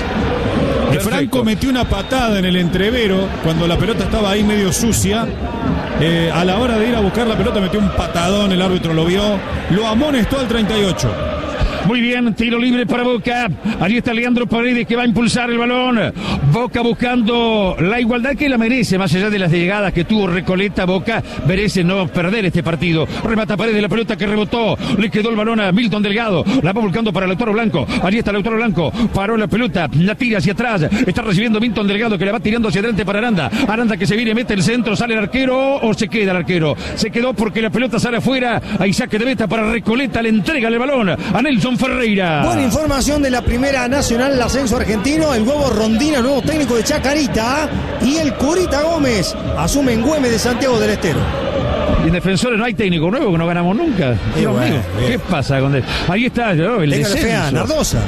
Speaker 3: Franco metió una patada en el entrevero cuando la pelota estaba ahí medio sucia. A la hora de ir a buscar la pelota metió un patadón, el árbitro lo vio, lo amonestó al 38.
Speaker 2: Muy bien, tiro libre para Boca. Allí está Leandro Paredes que va a impulsar el balón. Boca buscando la igualdad que la merece, más allá de las llegadas que tuvo Recoleta. Boca merece no perder este partido. Remata Paredes, la pelota que rebotó. Le quedó el balón a Milton Delgado. La va buscando para Lautaro Blanco. Allí está Lautaro Blanco. Paró la pelota, la tira hacia atrás. Está recibiendo Milton Delgado que la va tirando hacia adelante para Aranda. Aranda que se viene, mete el centro, sale el arquero o se queda el arquero. Se quedó porque la pelota sale afuera. Hay saque de meta para Recoleta. Le entrega el balón a Nelson Ferreira.
Speaker 4: Buena información de la Primera Nacional, el ascenso argentino. El huevo Rondina, nuevo técnico de Chacarita. Y el Curita Gómez asume en Güemes de Santiago del Estero.
Speaker 2: Y en Defensores no hay técnico nuevo, que no ganamos nunca. Dios mío, ¿qué pasa con él? Ahí está, ¿no? El descenso.
Speaker 4: Nardosa.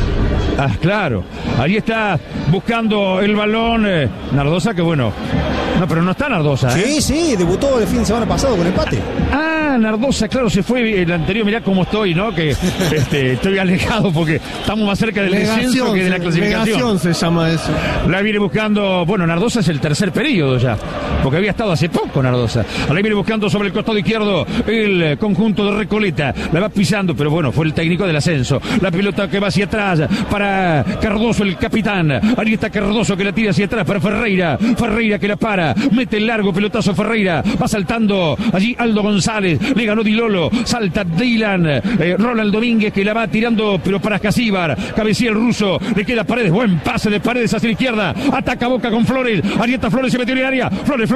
Speaker 2: Ah, claro. Ahí está buscando el balón Nardosa, que bueno, No, pero no está Nardosa,
Speaker 4: Sí, sí, debutó el fin de semana pasado con empate.
Speaker 2: Nardosa, claro, se fue el anterior. Mirá cómo estoy, ¿no? Que estoy alejado porque estamos más cerca del descenso que de la clasificación.
Speaker 7: Negación se llama eso.
Speaker 2: La viene buscando, bueno, Nardosa es el tercer periodo ya, porque había estado hace poco Nardosa. La viene buscando sobre el costado izquierdo el conjunto de Recoleta. La va pisando, pero bueno, fue el técnico del ascenso. La pelota que va hacia atrás para Cardoso, el capitán. Ahí está Cardoso que la tira hacia atrás para Ferreira. Ferreira que la para, mete el largo pelotazo Ferreira. Va saltando allí Aldo González. Le ganó Di Lolo. Salta Dylan. Ronald Domínguez que la va tirando, pero para Casíbar. Cabecía el ruso. Le queda Paredes. Buen pase de Paredes hacia la izquierda. Ataca Boca con Flores. Ahí está Flores, se metió en el área. Flores.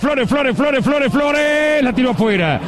Speaker 2: La tiró afuera.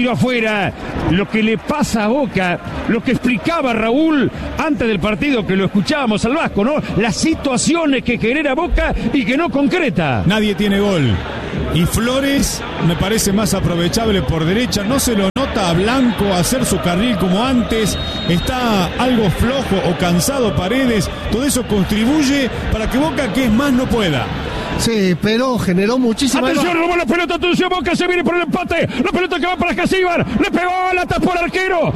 Speaker 2: Lo que le pasa a Boca, lo que explicaba Raúl antes del partido, que lo escuchábamos al Vasco, ¿no? Las situaciones que genera Boca y que no concreta.
Speaker 3: Nadie tiene gol. Y Flores me parece más aprovechable por derecha. No se lo nota a Blanco hacer su carril como antes. Está algo flojo o cansado Paredes. Todo eso contribuye para que Boca, que es más, no pueda.
Speaker 7: Sí, pero generó muchísima...
Speaker 2: Atención, robó la pelota, atención, Boca se viene por el empate. La pelota que va para Casíbar, le pegó, la tapó el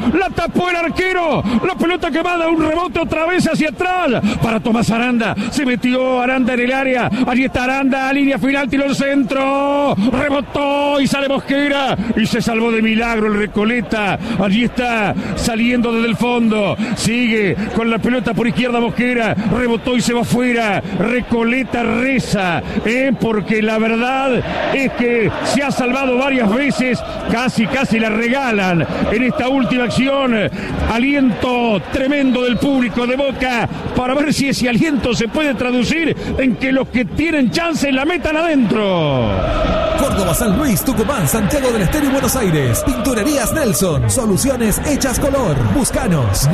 Speaker 2: arquero. La pelota que va da un rebote otra vez hacia atrás para Tomás Aranda. Se metió Aranda en el área. Allí está Aranda, línea final, tiró el centro. Rebotó y sale Mosquera. Y se salvó de milagro el Recoleta. Allí está saliendo desde el fondo. Sigue con la pelota por izquierda Mosquera. Rebotó y se va afuera. Recoleta reza. Porque la verdad es que se ha salvado varias veces, casi la regalan en esta última acción. Aliento tremendo del público de Boca para ver si ese aliento se puede traducir en que los que tienen chance la metan adentro.
Speaker 5: Córdoba, San Luis, Tucumán, Santiago del Estero y Buenos Aires. Pinturerías Nelson. Soluciones hechas color. Búscanos.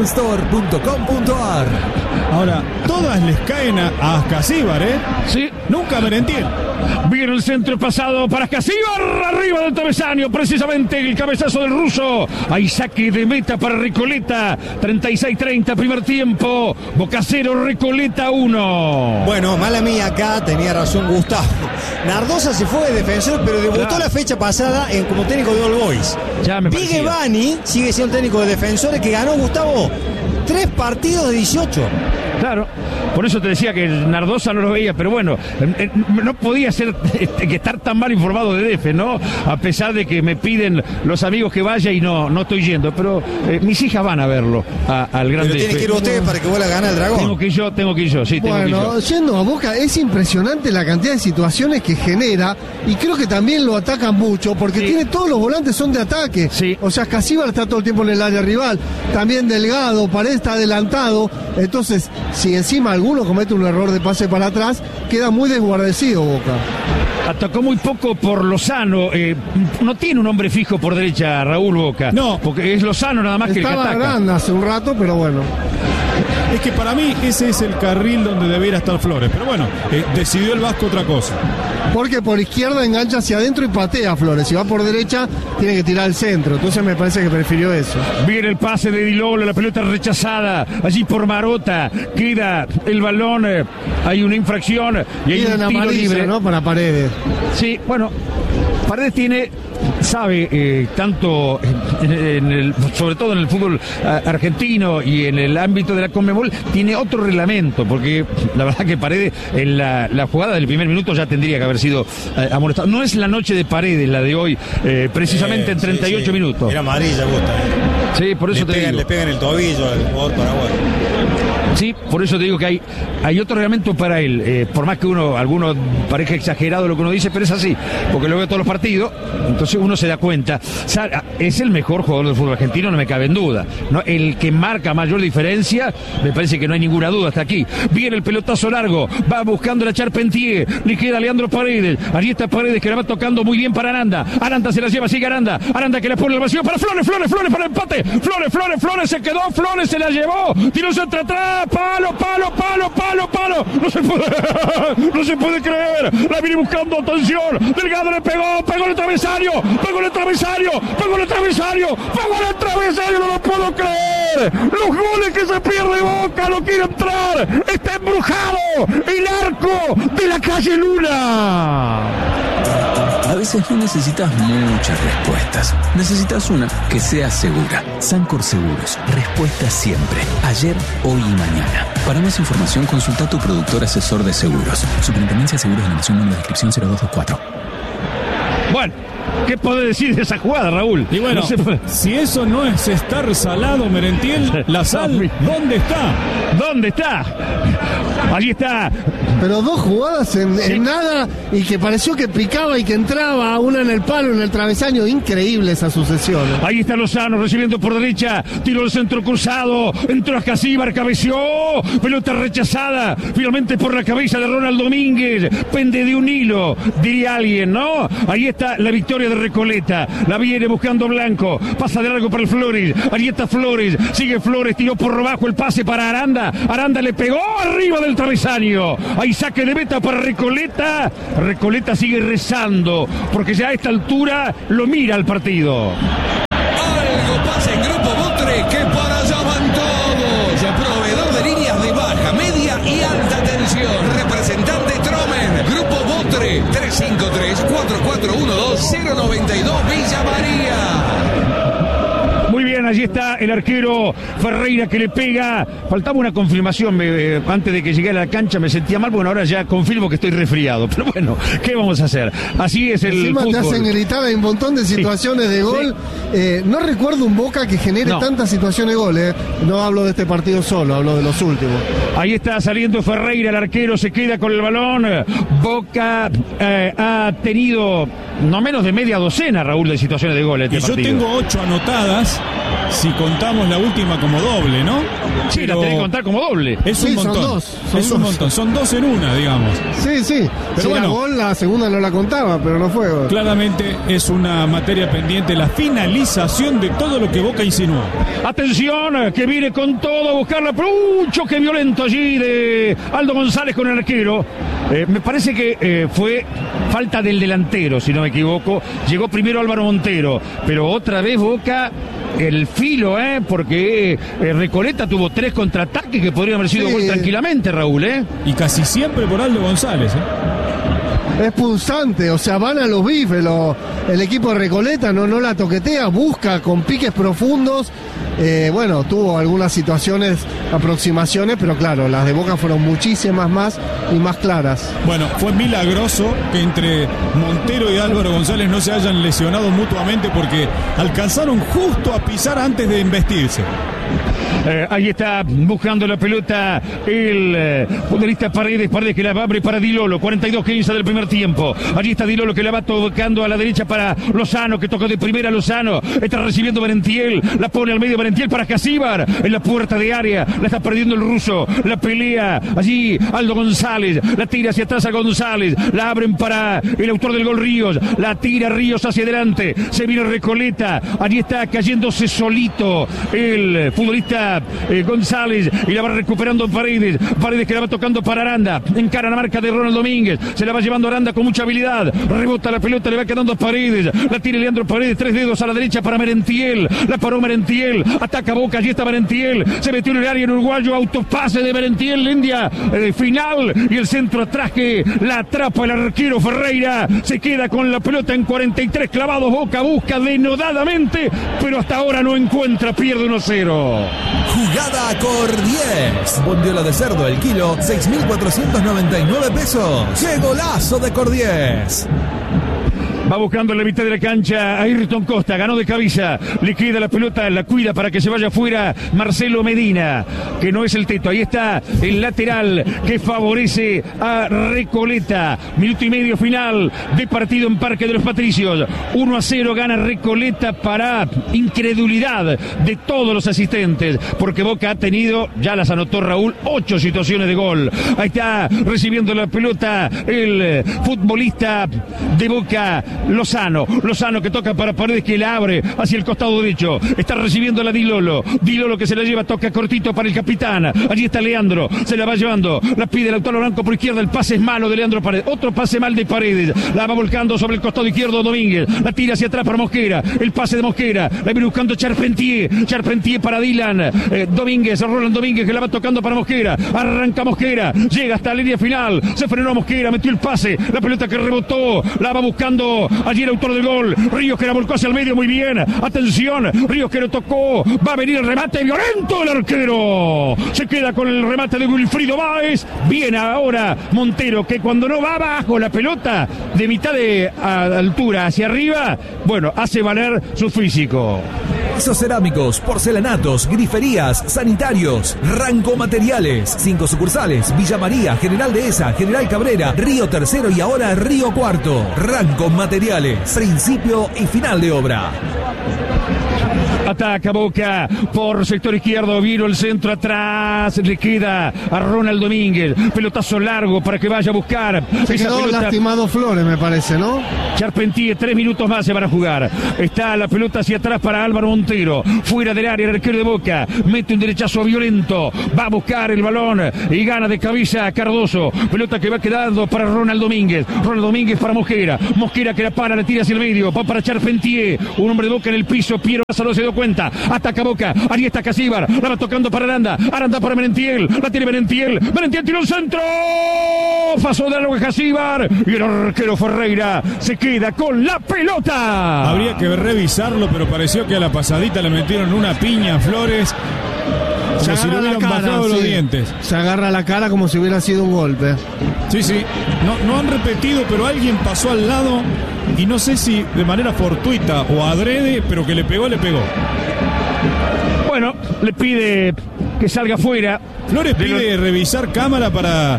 Speaker 5: nelsonstore.com.ar.
Speaker 3: Ahora, todas les caen a Casíbar, ¿eh?
Speaker 2: Sí.
Speaker 3: Nunca Merentiel.
Speaker 2: Viene el centro pasado para Casíbar, arriba del travesaño, precisamente el cabezazo del ruso. Hay saque de meta para Recoleta. 36-30, primer tiempo. Boca 0, Recoleta 1.
Speaker 4: Bueno, mala mía acá, tenía razón Gustavo. Nardosa se fue de defensor, pero debutó la fecha pasada como técnico de All Boys. Vigue Bani sigue siendo técnico de defensores, que ganó, Gustavo, 3 partidos de 18.
Speaker 2: Claro, por eso te decía que Nardosa no lo veía, pero bueno, no podía ser que estar tan mal informado de DF, ¿no? A pesar de que me piden los amigos que vaya y no estoy yendo, pero mis hijas van a verlo al gran DF.
Speaker 4: Pero tiene que ir usted para que vuelva a ganar el Dragón.
Speaker 2: Tengo que ir yo, sí, tengo que ir yo.
Speaker 7: Yendo a Boca, es impresionante la cantidad de situaciones que genera, y creo que también lo atacan mucho, porque tiene todos los volantes son de ataque.
Speaker 2: Sí.
Speaker 7: O sea, Casíbar está todo el tiempo en el área rival, también Delgado, Paredes está adelantado, entonces si encima alguno comete un error de pase para atrás, queda muy desguardecido Boca.
Speaker 2: Atacó muy poco por Lozano. No tiene un hombre fijo por derecha, Raúl, Boca.
Speaker 3: No.
Speaker 2: Porque es Lozano nada más que el que ataca.
Speaker 7: Estaba Aranda hace un rato, pero bueno.
Speaker 3: Es que para mí ese es el carril donde debiera estar Flores. Pero bueno, decidió el Vasco otra cosa.
Speaker 7: Porque por izquierda engancha hacia adentro y patea Flores. Si va por derecha, tiene que tirar al centro. Entonces me parece que prefirió eso.
Speaker 2: Viene el pase de Di Lolo, la pelota rechazada. Allí por Marota. Queda el balón. Hay una infracción. Y hay un tiro libre,
Speaker 7: ¿no? Para Paredes.
Speaker 2: Sí, bueno. Paredes sabe tanto sobre todo en el fútbol argentino y en el ámbito de la Conmebol, tiene otro reglamento, porque la verdad que Paredes en la jugada del primer minuto ya tendría que haber sido amonestado. No es la noche de Paredes la de hoy, precisamente en 38 minutos.
Speaker 4: Era amarilla, gusta.
Speaker 2: Sí, por eso te digo.
Speaker 4: Le pegan el tobillo al jugador paraguayo.
Speaker 2: Sí, por eso te digo que hay otro reglamento para él, por más que alguno parezca exagerado lo que uno dice, pero es así, porque lo veo todos los partidos, entonces uno se da cuenta. O sea, es el mejor jugador del fútbol argentino, no me cabe en duda, ¿no? El que marca mayor diferencia, me parece que no hay ninguna duda hasta aquí. Viene el pelotazo largo, va buscando la Charpentier, le queda Leandro Paredes, allí está Paredes que la va tocando muy bien para Aranda se la lleva, sigue Aranda que la pone el vacío para Flores para el empate, Flores se quedó, Flores se la llevó, tiró centro atrás, palo. No se puede creer. La viene buscando, atención. Delgado le pegó el travesario. No lo puedo creer. Los goles que se pierde Boca, no quiere entrar. Está embrujado el arco de la calle Luna.
Speaker 11: A veces no necesitas muchas respuestas. Necesitas una que sea segura. Sancor Seguros. Respuesta siempre. Ayer, hoy y mañana. Para más información, consulta a tu productor asesor de seguros. Superintendencia de Seguros de la Nación, número de inscripción 0224.
Speaker 2: Bueno, ¿qué podés decir de esa jugada, Raúl?
Speaker 3: Y bueno, si eso no es estar salado, Merentiel, la sal, ¿dónde está?
Speaker 2: Allí está.
Speaker 7: Pero dos jugadas en nada y que pareció que picaba y que entraba, una en el palo, en el travesaño. Increíble esa sucesión.
Speaker 2: Ahí está Lozano recibiendo por derecha, tiró el centro cruzado, entró a Casíbar, cabeció, pelota rechazada, finalmente por la cabeza de Ronald Domínguez, pende de un hilo, diría alguien, ¿no? Ahí está la victoria de Recoleta, la viene buscando Blanco, pasa de largo para el Flores, ahí está Flores, sigue Flores, tiró por abajo el pase para Aranda le pegó arriba del travesaño, ahí saque de meta para Recoleta sigue rezando, porque ya a esta altura lo mira al partido.
Speaker 12: Algo pasa en Grupo Botre, que para allá van todos. Proveedor de líneas de baja, media y alta tensión. Representante Tromen. Grupo Botre, 353-4412-092 Villa María.
Speaker 2: Muy bien, allí está el arquero Ferreira que le pega. Faltaba una confirmación antes de que llegara a la cancha, me sentía mal. Bueno, ahora ya confirmo que estoy resfriado. Pero bueno, ¿qué vamos a hacer? Así es el
Speaker 7: Encima
Speaker 2: fútbol.
Speaker 7: Te hacen gritar, hay un montón de situaciones de gol. Sí. No recuerdo un Boca que genere tantas situaciones de gol. No hablo de este partido solo, hablo de los últimos.
Speaker 2: Ahí está saliendo Ferreira, el arquero se queda con el balón. Boca ha tenido no menos de media docena, Raúl, de situaciones de gol este partido.
Speaker 3: Yo tengo 8 anotadas, si contamos la última como doble, ¿no?
Speaker 2: Sí, pero la tenés que contar como doble.
Speaker 3: Es un montón. Son montón. Son dos en una, digamos.
Speaker 7: Sí. Pero bueno, gol, la segunda no la contaba, pero no fue gol.
Speaker 3: Claramente es una materia pendiente la finalización de todo lo que Boca insinuó.
Speaker 2: Atención, que viene con todo a buscarla, pero un choque violento allí de Aldo González con el arquero. Me parece que fue falta del delantero, si no me equivoco. Llegó primero Álvaro Montero, pero otra vez Boca el filo, porque Recoleta tuvo 3 contraataques que podrían haber sido gol tranquilamente, Raúl,
Speaker 3: Y casi siempre por Aldo González,
Speaker 7: Es punzante, o sea, van a los bifes, el equipo de Recoleta no la toquetea, busca con piques profundos, bueno, tuvo algunas situaciones, aproximaciones, pero claro, las de Boca fueron muchísimas más y más claras.
Speaker 3: Bueno, fue milagroso que entre Montero y Álvaro González no se hayan lesionado mutuamente porque alcanzaron justo a pisar antes de embestirse.
Speaker 2: Ahí está buscando la pelota el futbolista Paredes que la abre para Di Lolo, 42-15 del primer tiempo. Allí está Di Lolo que la va tocando a la derecha para Lozano, que toca de primera Lozano, está recibiendo Merentiel, la pone al medio Merentiel para Casíbar, en la puerta de área, la está perdiendo el ruso, la pelea allí Aldo González, la tira hacia atrás a González, la abren para el autor del gol Ríos, la tira Ríos hacia adelante, se viene Recoleta, allí está cayéndose solito el futbolista González y la va recuperando Paredes que la va tocando para Aranda, encara la marca de Ronald Domínguez, se la va llevando Aranda con mucha habilidad, rebota la pelota, le va quedando a Paredes, la tira Leandro Paredes, 3 dedos a la derecha para Merentiel, la paró Merentiel, ataca Boca, allí está Merentiel, se metió en el área en uruguayo, autopase de Merentiel, Lindia, final y el centro atrás que la atrapa el arquero Ferreira, se queda con la pelota en 43 clavados, Boca busca denodadamente, pero hasta ahora no encuentra, pierde 1-0.
Speaker 5: Jugada Cordiés. Bondiola de cerdo el kilo, 6.499 pesos. ¡Qué golazo de Cordiés!
Speaker 2: Va buscando en la mitad de la cancha Ayrton Costa, ganó de cabeza, le queda la pelota, la cuida para que se vaya afuera Marcelo Medina, que no es el teto, ahí está el lateral que favorece a Recoleta, minuto y medio final de partido en Parque de los Patricios, 1-0 gana Recoleta para incredulidad de todos los asistentes, porque Boca ha tenido, ya las anotó Raúl, 8 situaciones de gol, ahí está recibiendo la pelota el futbolista de Boca, Lozano que toca para Paredes, que la abre hacia el costado derecho. Está recibiendo la Di Lolo que se la lleva, toca cortito para el capitán. Allí está Leandro, se la va llevando, la pide Lautaro Blanco por izquierda. El pase es malo de Leandro Paredes, otro pase mal de Paredes, la va volcando sobre el costado izquierdo Domínguez, la tira hacia atrás para Mosquera, el pase de Mosquera, la viene buscando Charpentier para Dylan, Domínguez, Roland Domínguez, que la va tocando para Mosquera, arranca Mosquera, llega hasta la línea final, se frenó Mosquera, metió el pase, la pelota que rebotó, la va buscando allí el autor del gol, Ríos, que la volcó hacia el medio, muy bien, atención, Ríos que lo tocó, va a venir el remate violento del arquero, se queda con el remate de Wilfrido Báez. Viene ahora Montero, que cuando no va abajo la pelota de mitad de altura hacia arriba, bueno, hace valer su físico.
Speaker 5: Pisos cerámicos, porcelanatos, griferías, sanitarios, Ranco Materiales. 5 sucursales: Villa María, General Dehesa, General Cabrera, Río Tercero y ahora Río Cuarto. Ranco Materiales, principio y final de obra.
Speaker 2: Ataca Boca por sector izquierdo, vino el centro atrás, le queda a Ronald Domínguez, pelotazo largo para que vaya a buscar.
Speaker 7: Se quedó pelota lastimado Flores, me parece, ¿no?
Speaker 2: Charpentier, 3 minutos más se van a jugar. Está la pelota hacia atrás para Álvaro Montero, fuera del área, el arquero de Boca, mete un derechazo violento, va a buscar el balón y gana de cabeza a Cardoso. Pelota que va quedando para Ronald Domínguez para Mosquera que la para, la tira hacia el medio, va para Charpentier, un hombre de Boca en el piso, Piero Lázaro se dio cuenta, ataca Boca, ahí está Casíbar, la va tocando para Aranda para Merentiel, la tiene Merentiel tiró el centro, pasó de largo Casíbar y el arquero Ferreira se queda con la pelota.
Speaker 3: Habría que revisarlo, pero pareció que a la pasadita le metieron una piña a Flores, como si le hubieran bajado los dientes.
Speaker 7: Se agarra la cara como si hubiera sido un golpe.
Speaker 3: Sí, no han repetido, pero alguien pasó al lado y no sé si de manera fortuita o adrede, pero que le pegó.
Speaker 2: Bueno, le pide que salga fuera.
Speaker 3: Flores pide revisar cámara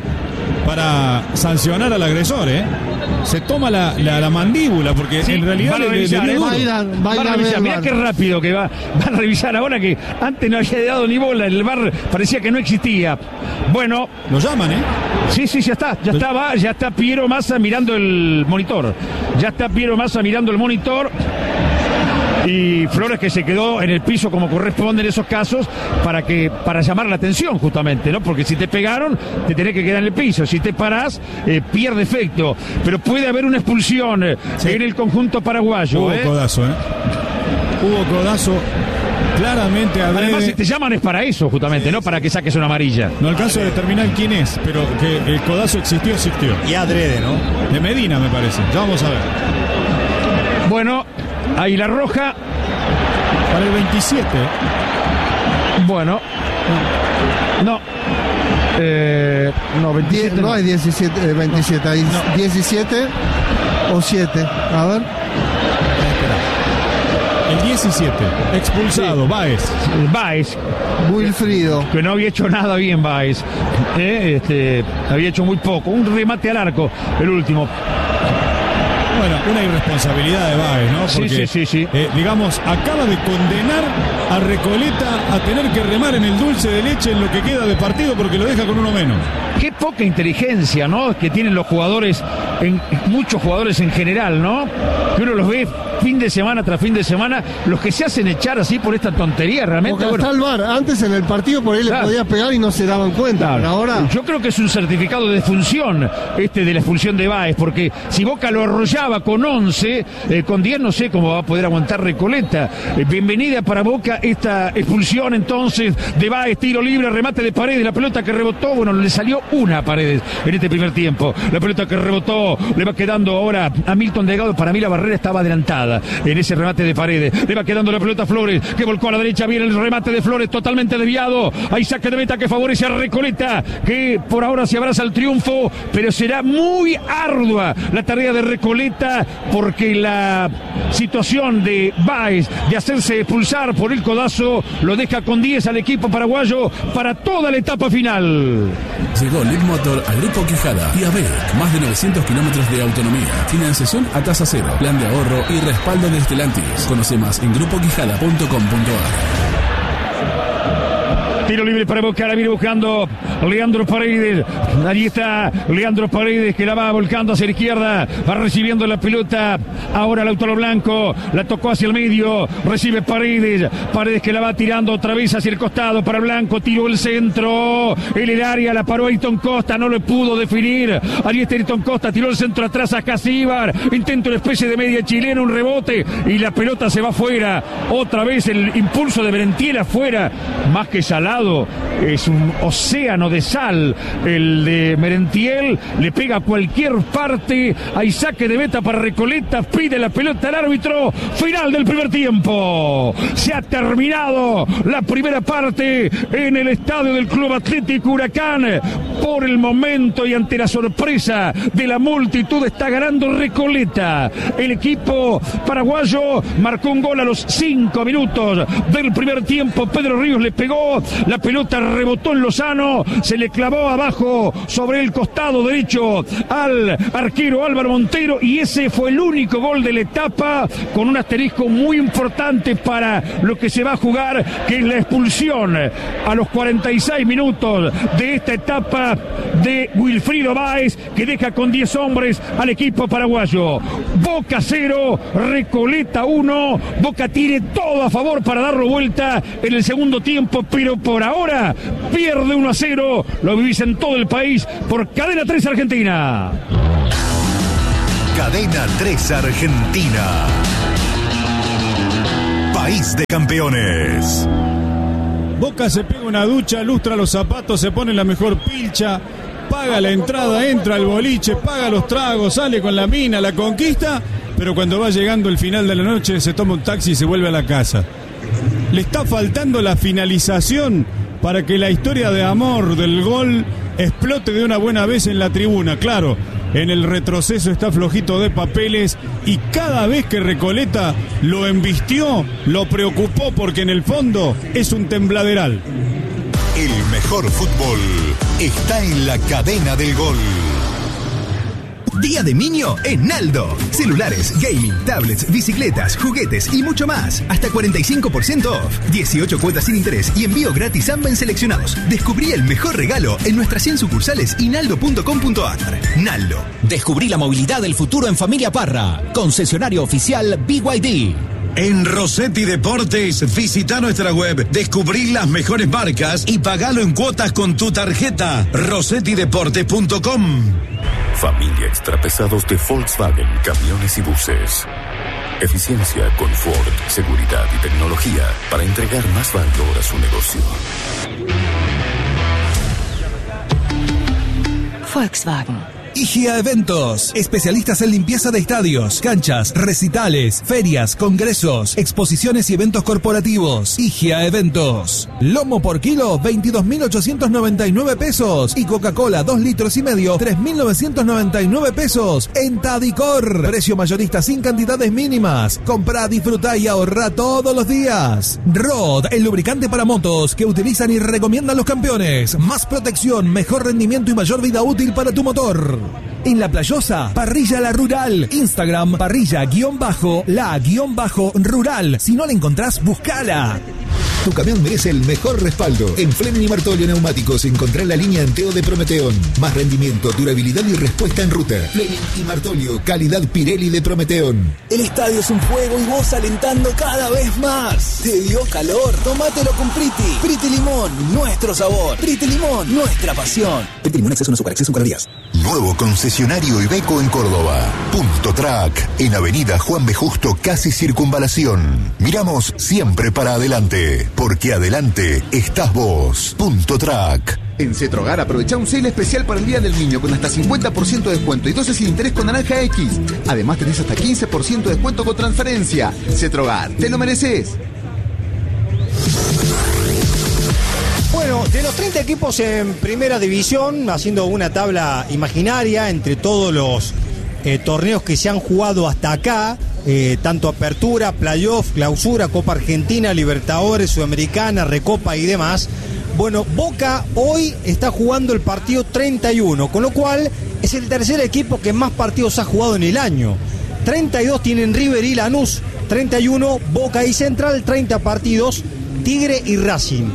Speaker 3: para sancionar al agresor, ¿eh? Se toma la mandíbula, porque sí, en realidad
Speaker 2: va a revisar. Mirá qué rápido que va a revisar ahora, que antes no había dado ni bola, el VAR parecía que no existía. Bueno,
Speaker 3: lo llaman, ¿eh?
Speaker 2: Sí, ya está Piero Massa mirando el monitor. Y Flores, que se quedó en el piso como corresponde en esos casos para llamar la atención, justamente, ¿no? Porque si te pegaron, te tenés que quedar en el piso. Si te parás, pierde efecto. Pero puede haber una expulsión en el conjunto paraguayo.
Speaker 3: Hubo codazo, claramente adrede.
Speaker 2: Además, si te llaman es para eso, justamente, no para que saques una amarilla.
Speaker 3: No alcanzo a determinar quién es, pero que el codazo existió.
Speaker 4: Y adrede, ¿no?
Speaker 3: De Medina, me parece. Ya vamos a ver.
Speaker 2: Bueno, ahí la roja.
Speaker 3: Para el 27.
Speaker 2: Bueno. No.
Speaker 7: No, 27. No hay 17, 27. Hay 17 o 7. A ver.
Speaker 3: El 17. Expulsado, sí.
Speaker 2: Báez.
Speaker 7: Wilfrido.
Speaker 2: Que no había hecho nada bien Báez. Había hecho muy poco. Un remate al arco, el último.
Speaker 3: Bueno, una irresponsabilidad de Báez, ¿no? Porque,
Speaker 2: sí.
Speaker 3: Digamos, acaba de condenar a Recoleta a tener que remar en el dulce de leche en lo que queda de partido porque lo deja con uno menos.
Speaker 2: Qué poca inteligencia, ¿no? Que tienen los jugadores, muchos jugadores en general, ¿no? Que uno los ve fin de semana tras fin de semana, los que se hacen echar así por esta tontería, realmente.
Speaker 7: Porque está el VAR, antes en el partido por ahí le podía pegar y no se daban cuenta, pero ahora...
Speaker 2: Yo creo que es un certificado de defunción de la expulsión de Báez, porque si Boca lo arrollaba con 11, con 10 no sé cómo va a poder aguantar Recoleta. Bienvenida para Boca esta expulsión entonces de Báez, tiro libre, remate de Paredes, la pelota que rebotó, bueno, le salió una a Paredes en este primer tiempo, la pelota que rebotó, le va quedando ahora a Milton Delgado, para mí la barrera estaba adelantada en ese remate de Paredes, le va quedando la pelota a Flores, que volcó a la derecha, viene el remate de Flores totalmente desviado, hay saque de meta que favorece a Recoleta, que por ahora se abraza al triunfo, pero será muy ardua la tarea de Recoleta, porque la situación de Báez de hacerse expulsar por el codazo lo deja con 10 al equipo paraguayo para toda la etapa final.
Speaker 8: Llegó Leadmotor a Grupo Quijada y ABEC, más de 900 kilómetros de autonomía, financiación a tasa cero, plan de ahorro y respaldo de Stellantis. Conoce más en grupoquijada.com.ar.
Speaker 2: Tiro libre para Boca, la viene buscando Leandro Paredes. Allí está Leandro Paredes, que la va volcando hacia la izquierda, va recibiendo la pelota. Ahora Lautaro Blanco la tocó hacia el medio, recibe Paredes que la va tirando otra vez hacia el costado para Blanco, tiró el centro en el área, la paró Ayrton Costa, no lo pudo definir. Allí está Ayrton Costa, tiró el centro atrás a Casíbar, intenta una especie de media chilena, un rebote y la pelota se va fuera. Otra vez el impulso de Merentiel afuera, más que salado, es un océano de sal el de Merentiel, le pega a cualquier parte. Hay saque de meta para Recoleta, pide la pelota al árbitro. Final del primer tiempo, se ha terminado la primera parte en el estadio del Club Atlético Huracán. Por el momento y ante la sorpresa de la multitud, está ganando Recoleta. El equipo paraguayo marcó un gol a los 5 minutos del primer tiempo. Pedro Ríos le pegó, la pelota rebotó en Lozano, se le clavó abajo sobre el costado derecho al arquero Álvaro Montero, y ese fue el único gol de la etapa, con un asterisco muy importante para lo que se va a jugar, que es la expulsión a los 46 minutos de esta etapa de Wilfrido Báez, que deja con 10 hombres al equipo paraguayo. Boca 0, Recoleta 1. Boca tiene todo a favor para darlo vuelta en el segundo tiempo, pero por ahora pierde 1-0. Lo vivís en todo el país por Cadena 3 Argentina.
Speaker 1: Cadena 3 Argentina. País de campeones.
Speaker 3: Boca se pega una ducha, lustra los zapatos, se pone la mejor pilcha, paga la entrada, entra al boliche, paga los tragos, sale con la mina, la conquista, pero cuando va llegando el final de la noche se toma un taxi y se vuelve a la casa. Le está faltando la finalización para que la historia de amor del gol explote de una buena vez en la tribuna. Claro, en el retroceso está flojito de papeles, y cada vez que Recoleta lo embistió, lo preocupó, porque en el fondo es un tembladeral.
Speaker 1: El mejor fútbol está en la cadena del gol.
Speaker 13: Día de Niño en Naldo. Celulares, gaming, tablets, bicicletas, juguetes y mucho más. Hasta 45% off. 18 cuotas sin interés y envío gratis AMBA en seleccionados. Descubrí el mejor regalo en nuestras 100 sucursales y naldo.com.ar. Naldo.
Speaker 14: Descubrí la movilidad del futuro en Familia Parra. Concesionario oficial BYD.
Speaker 15: En Rossetti Deportes, visita nuestra web, descubrí las mejores marcas y pagalo en cuotas con tu tarjeta. RossettiDeportes.com.
Speaker 8: Familia Extrapesados de Volkswagen, camiones y buses. Eficiencia, confort, seguridad y tecnología para entregar más valor a su negocio.
Speaker 5: Volkswagen. IGA Eventos, especialistas en limpieza de estadios, canchas, recitales, ferias, congresos, exposiciones y eventos corporativos. IGA Eventos. Lomo por kilo, 22.899 pesos. Y Coca-Cola, 2,5 litros, 3.999 pesos. En Tadicor, precio mayorista sin cantidades mínimas. Comprá, disfrutá y ahorrá todos los días. Rod, el lubricante para motos que utilizan y recomiendan los campeones. Más protección, mejor rendimiento y mayor vida útil para tu motor. En La Playosa, Parrilla La Rural. Instagram, parrilla-la-rural. Si no la encontrás, buscala.
Speaker 9: Tu camión merece el mejor respaldo. En Fleming y Martolio Neumáticos encontrá la línea Anteo de Prometeón. Más rendimiento, durabilidad y respuesta en ruta. Fleming y Martolio, calidad Pirelli de Prometeón.
Speaker 6: El estadio es un juego y vos alentando cada vez más. ¿Te dio calor? Tómatelo con Priti. Priti Limón, nuestro sabor. Priti Limón, nuestra pasión.
Speaker 9: Priti Limón, exceso no azúcar, exceso en calorías.
Speaker 1: Nuevo concesionario Iveco en Córdoba. Punto Track, en Avenida Juan B. Justo, casi Circunvalación. Miramos siempre para adelante, porque adelante estás vos. Punto Track.
Speaker 10: En Cetrogar aprovecha un sale especial para el Día del Niño con hasta 50% de descuento y 12 sin interés con naranja X. Además tenés hasta 15% de descuento con transferencia. Cetrogar, te lo mereces.
Speaker 4: Bueno, de los 30 equipos en primera división, haciendo una tabla imaginaria entre todos los torneos que se han jugado hasta acá, tanto apertura, playoff, clausura, Copa Argentina, Libertadores, Sudamericana, Recopa y demás. Bueno, Boca hoy está jugando el partido 31, con lo cual es el tercer equipo que más partidos ha jugado en el año. 32 tienen River y Lanús, 31 Boca y Central, 30 partidos Tigre y Racing.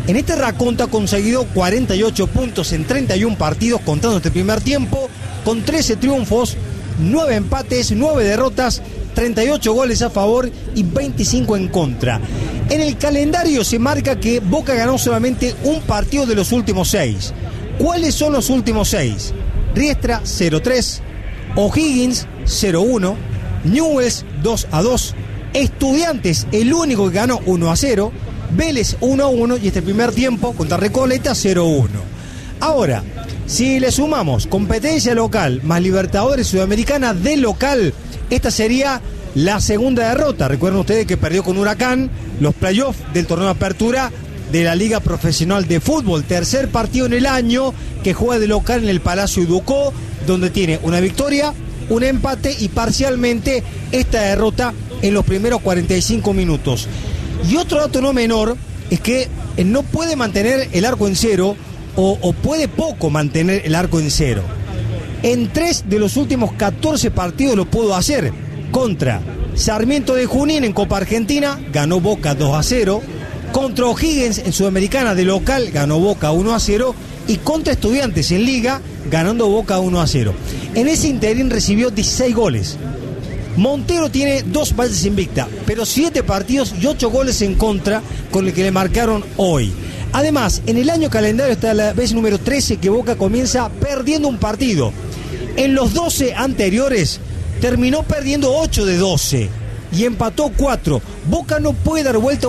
Speaker 4: En este raconto ha conseguido 48 puntos en 31 partidos, contando este primer tiempo, con 13 triunfos, 9 empates, 9 derrotas, 38 goles a favor y 25 en contra. En el calendario se marca que Boca ganó solamente un partido de los últimos 6. ¿Cuáles son los últimos 6? Riestra 0-3, O'Higgins 0-1, Newell's 2-2, Estudiantes el único que ganó 1-0, Vélez 1-1 y este primer tiempo contra Recoleta 0-1. Ahora, si le sumamos competencia local más Libertadores Sudamericana de local, esta sería la segunda derrota. Recuerden ustedes que perdió con Huracán los playoffs del torneo de apertura de la Liga Profesional de Fútbol. Tercer partido en el año que juega de local en el Palacio Ducó, donde tiene una victoria, un empate y parcialmente esta derrota en los primeros 45 minutos. Y otro dato no menor es que no puede mantener el arco en cero o puede poco mantener el arco en cero. En 3 de los últimos 14 partidos lo pudo hacer. Contra Sarmiento de Junín en Copa Argentina, ganó Boca 2-0. Contra O'Higgins en Sudamericana de local, ganó Boca 1-0. Y contra Estudiantes en Liga, ganando Boca 1-0. En ese interín recibió 16 goles. Montero tiene 2 bases invicta, pero 7 partidos y 8 goles en contra con el que le marcaron hoy. Además, en el año calendario está la vez número 13 que Boca comienza perdiendo un partido. En los 12 anteriores terminó perdiendo 8 de 12 y empató 4. Boca no puede dar vuelta